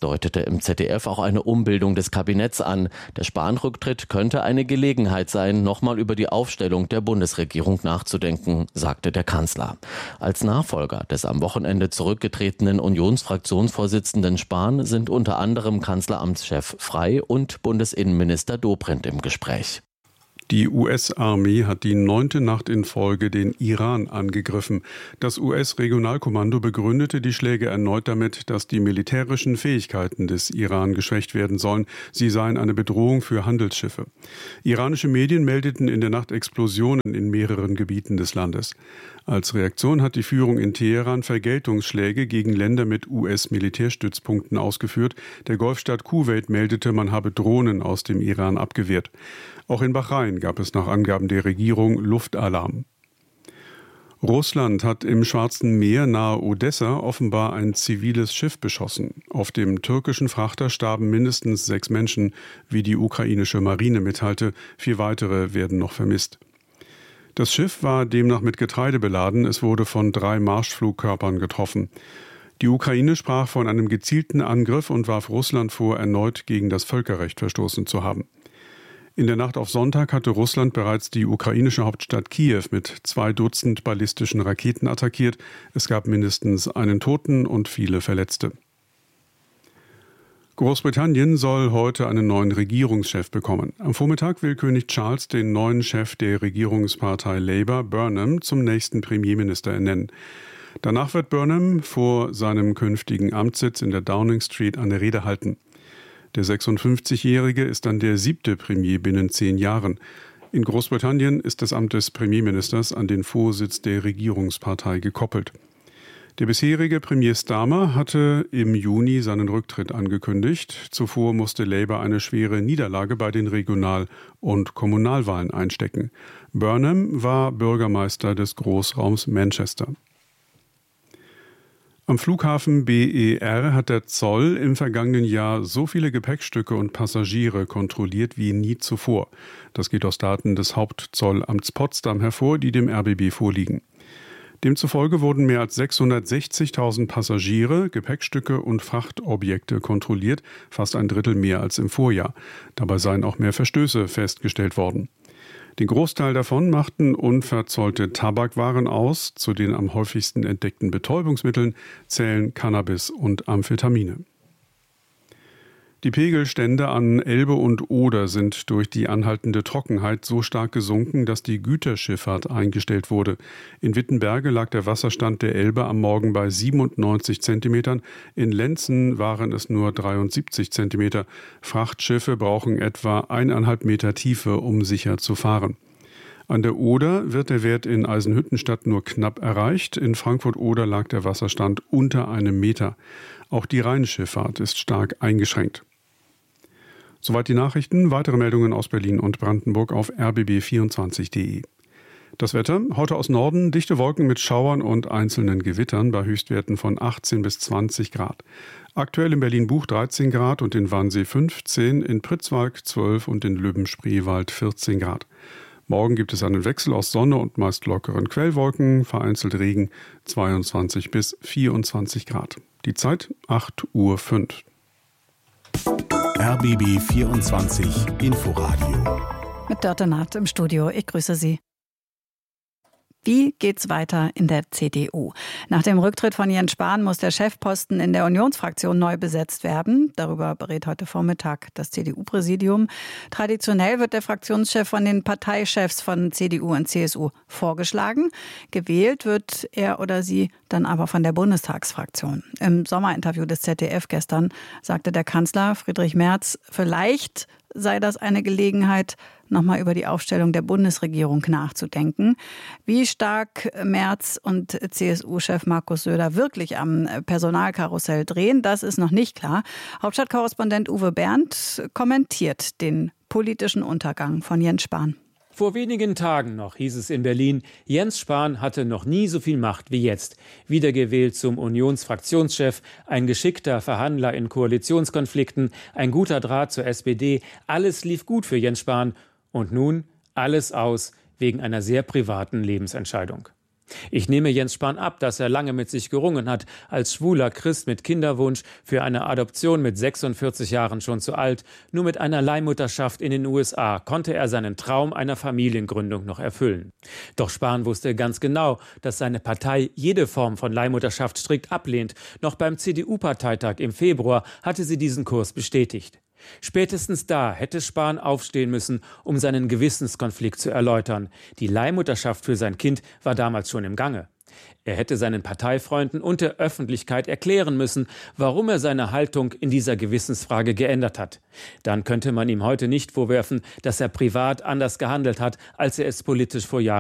deutete im Z D F auch eine Umbildung des Kabinetts an. Der Spahn-Rücktritt könnte eine Gelegenheit sein, nochmal über die Aufstellung der Bundesregierung nachzudenken, sagte der Kanzler. Als Nachfolger des am Wochenende zurückgetretenen Unionsfraktionsvorsitzenden Spahn sind unter anderem Kanzleramtschef Frey und Bundesinnenminister Dobrindt im Gespräch. Die U S-Armee hat die neunte Nacht in Folge den Iran angegriffen. Das U S-Regionalkommando begründete die Schläge erneut damit, dass die militärischen Fähigkeiten des Iran geschwächt werden sollen. Sie seien eine Bedrohung für Handelsschiffe. Iranische Medien meldeten in der Nacht Explosionen in mehreren Gebieten des Landes. Als Reaktion hat die Führung in Teheran Vergeltungsschläge gegen Länder mit U S-Militärstützpunkten ausgeführt. Der Golfstaat Kuwait meldete, man habe Drohnen aus dem Iran abgewehrt. Auch in Bahrain gab es nach Angaben der Regierung Luftalarm. Russland hat im Schwarzen Meer nahe Odessa offenbar ein ziviles Schiff beschossen. Auf dem türkischen Frachter starben mindestens sechs Menschen, wie die ukrainische Marine mitteilte. Vier weitere werden noch vermisst. Das Schiff war demnach mit Getreide beladen. Es wurde von drei Marschflugkörpern getroffen. Die Ukraine sprach von einem gezielten Angriff und warf Russland vor, erneut gegen das Völkerrecht verstoßen zu haben. In der Nacht auf Sonntag hatte Russland bereits die ukrainische Hauptstadt Kiew mit zwei Dutzend ballistischen Raketen attackiert. Es gab mindestens einen Toten und viele Verletzte. Großbritannien soll heute einen neuen Regierungschef bekommen. Am Vormittag will König Charles den neuen Chef der Regierungspartei Labour, Burnham, zum nächsten Premierminister ernennen. Danach wird Burnham vor seinem künftigen Amtssitz in der Downing Street eine Rede halten. Der sechsundfünfzigjährige ist dann der siebte Premier binnen zehn Jahren. In Großbritannien ist das Amt des Premierministers an den Vorsitz der Regierungspartei gekoppelt. Der bisherige Premier Starmer hatte im Juni seinen Rücktritt angekündigt. Zuvor musste Labour eine schwere Niederlage bei den Regional- und Kommunalwahlen einstecken. Burnham war Bürgermeister des Großraums Manchester. Am Flughafen B E R hat der Zoll im vergangenen Jahr so viele Gepäckstücke und Passagiere kontrolliert wie nie zuvor. Das geht aus Daten des Hauptzollamts Potsdam hervor, die dem R B B vorliegen. Demzufolge wurden mehr als sechshundertsechzigtausend Passagiere, Gepäckstücke und Frachtobjekte kontrolliert, fast ein Drittel mehr als im Vorjahr. Dabei seien auch mehr Verstöße festgestellt worden. Den Großteil davon machten unverzollte Tabakwaren aus. Zu den am häufigsten entdeckten Betäubungsmitteln zählen Cannabis und Amphetamine. Die Pegelstände an Elbe und Oder sind durch die anhaltende Trockenheit so stark gesunken, dass die Güterschifffahrt eingestellt wurde. In Wittenberge lag der Wasserstand der Elbe am Morgen bei siebenundneunzig Zentimetern. In Lenzen waren es nur dreiundsiebzig Zentimeter. Frachtschiffe brauchen etwa eineinhalb Meter Tiefe, um sicher zu fahren. An der Oder wird der Wert in Eisenhüttenstadt nur knapp erreicht. In Frankfurt-Oder lag der Wasserstand unter einem Meter. Auch die Rheinschifffahrt ist stark eingeschränkt. Soweit die Nachrichten. Weitere Meldungen aus Berlin und Brandenburg auf r b b vierundzwanzig punkt d e. Das Wetter, heute aus Norden, dichte Wolken mit Schauern und einzelnen Gewittern bei Höchstwerten von achtzehn bis zwanzig Grad. Aktuell in Berlin-Buch dreizehn Grad und in Wannsee fünfzehn, in Pritzwalk zwölf und in Lübben-Spreewald vierzehn Grad. Morgen gibt es einen Wechsel aus Sonne und meist lockeren Quellwolken, vereinzelt Regen, zweiundzwanzig bis vierundzwanzig Grad. Die Zeit acht Uhr fünf. R B B vierundzwanzig Inforadio. Mit Dörte Naht im Studio. Ich grüße Sie. Wie geht's weiter in der C D U? Nach dem Rücktritt von Jens Spahn muss der Chefposten in der Unionsfraktion neu besetzt werden. Darüber berät heute Vormittag das C D U-Präsidium. Traditionell wird der Fraktionschef von den Parteichefs von C D U und C S U vorgeschlagen. Gewählt wird er oder sie dann aber von der Bundestagsfraktion. Im Sommerinterview des Z D F gestern sagte der Kanzler Friedrich Merz, vielleicht sei das eine Gelegenheit, nochmal über die Aufstellung der Bundesregierung nachzudenken. Wie stark Merz und C S U-Chef Markus Söder wirklich am Personalkarussell drehen, das ist noch nicht klar. Hauptstadtkorrespondent Uwe Berndt kommentiert den politischen Untergang von Jens Spahn. Vor wenigen Tagen noch hieß es in Berlin, Jens Spahn hatte noch nie so viel Macht wie jetzt. Wiedergewählt zum Unionsfraktionschef, ein geschickter Verhandler in Koalitionskonflikten, ein guter Draht zur S P D. Alles lief gut für Jens Spahn. Und nun alles aus wegen einer sehr privaten Lebensentscheidung. Ich nehme Jens Spahn ab, dass er lange mit sich gerungen hat, als schwuler Christ mit Kinderwunsch, für eine Adoption mit sechsundvierzig Jahren schon zu alt. Nur mit einer Leihmutterschaft in den U S A konnte er seinen Traum einer Familiengründung noch erfüllen. Doch Spahn wusste ganz genau, dass seine Partei jede Form von Leihmutterschaft strikt ablehnt. Noch beim C D U-Parteitag im Februar hatte sie diesen Kurs bestätigt. Spätestens da hätte Spahn aufstehen müssen, um seinen Gewissenskonflikt zu erläutern. Die Leihmutterschaft für sein Kind war damals schon im Gange. Er hätte seinen Parteifreunden und der Öffentlichkeit erklären müssen, warum er seine Haltung in dieser Gewissensfrage geändert hat. Dann könnte man ihm heute nicht vorwerfen, dass er privat anders gehandelt hat, als er es politisch vor Jahren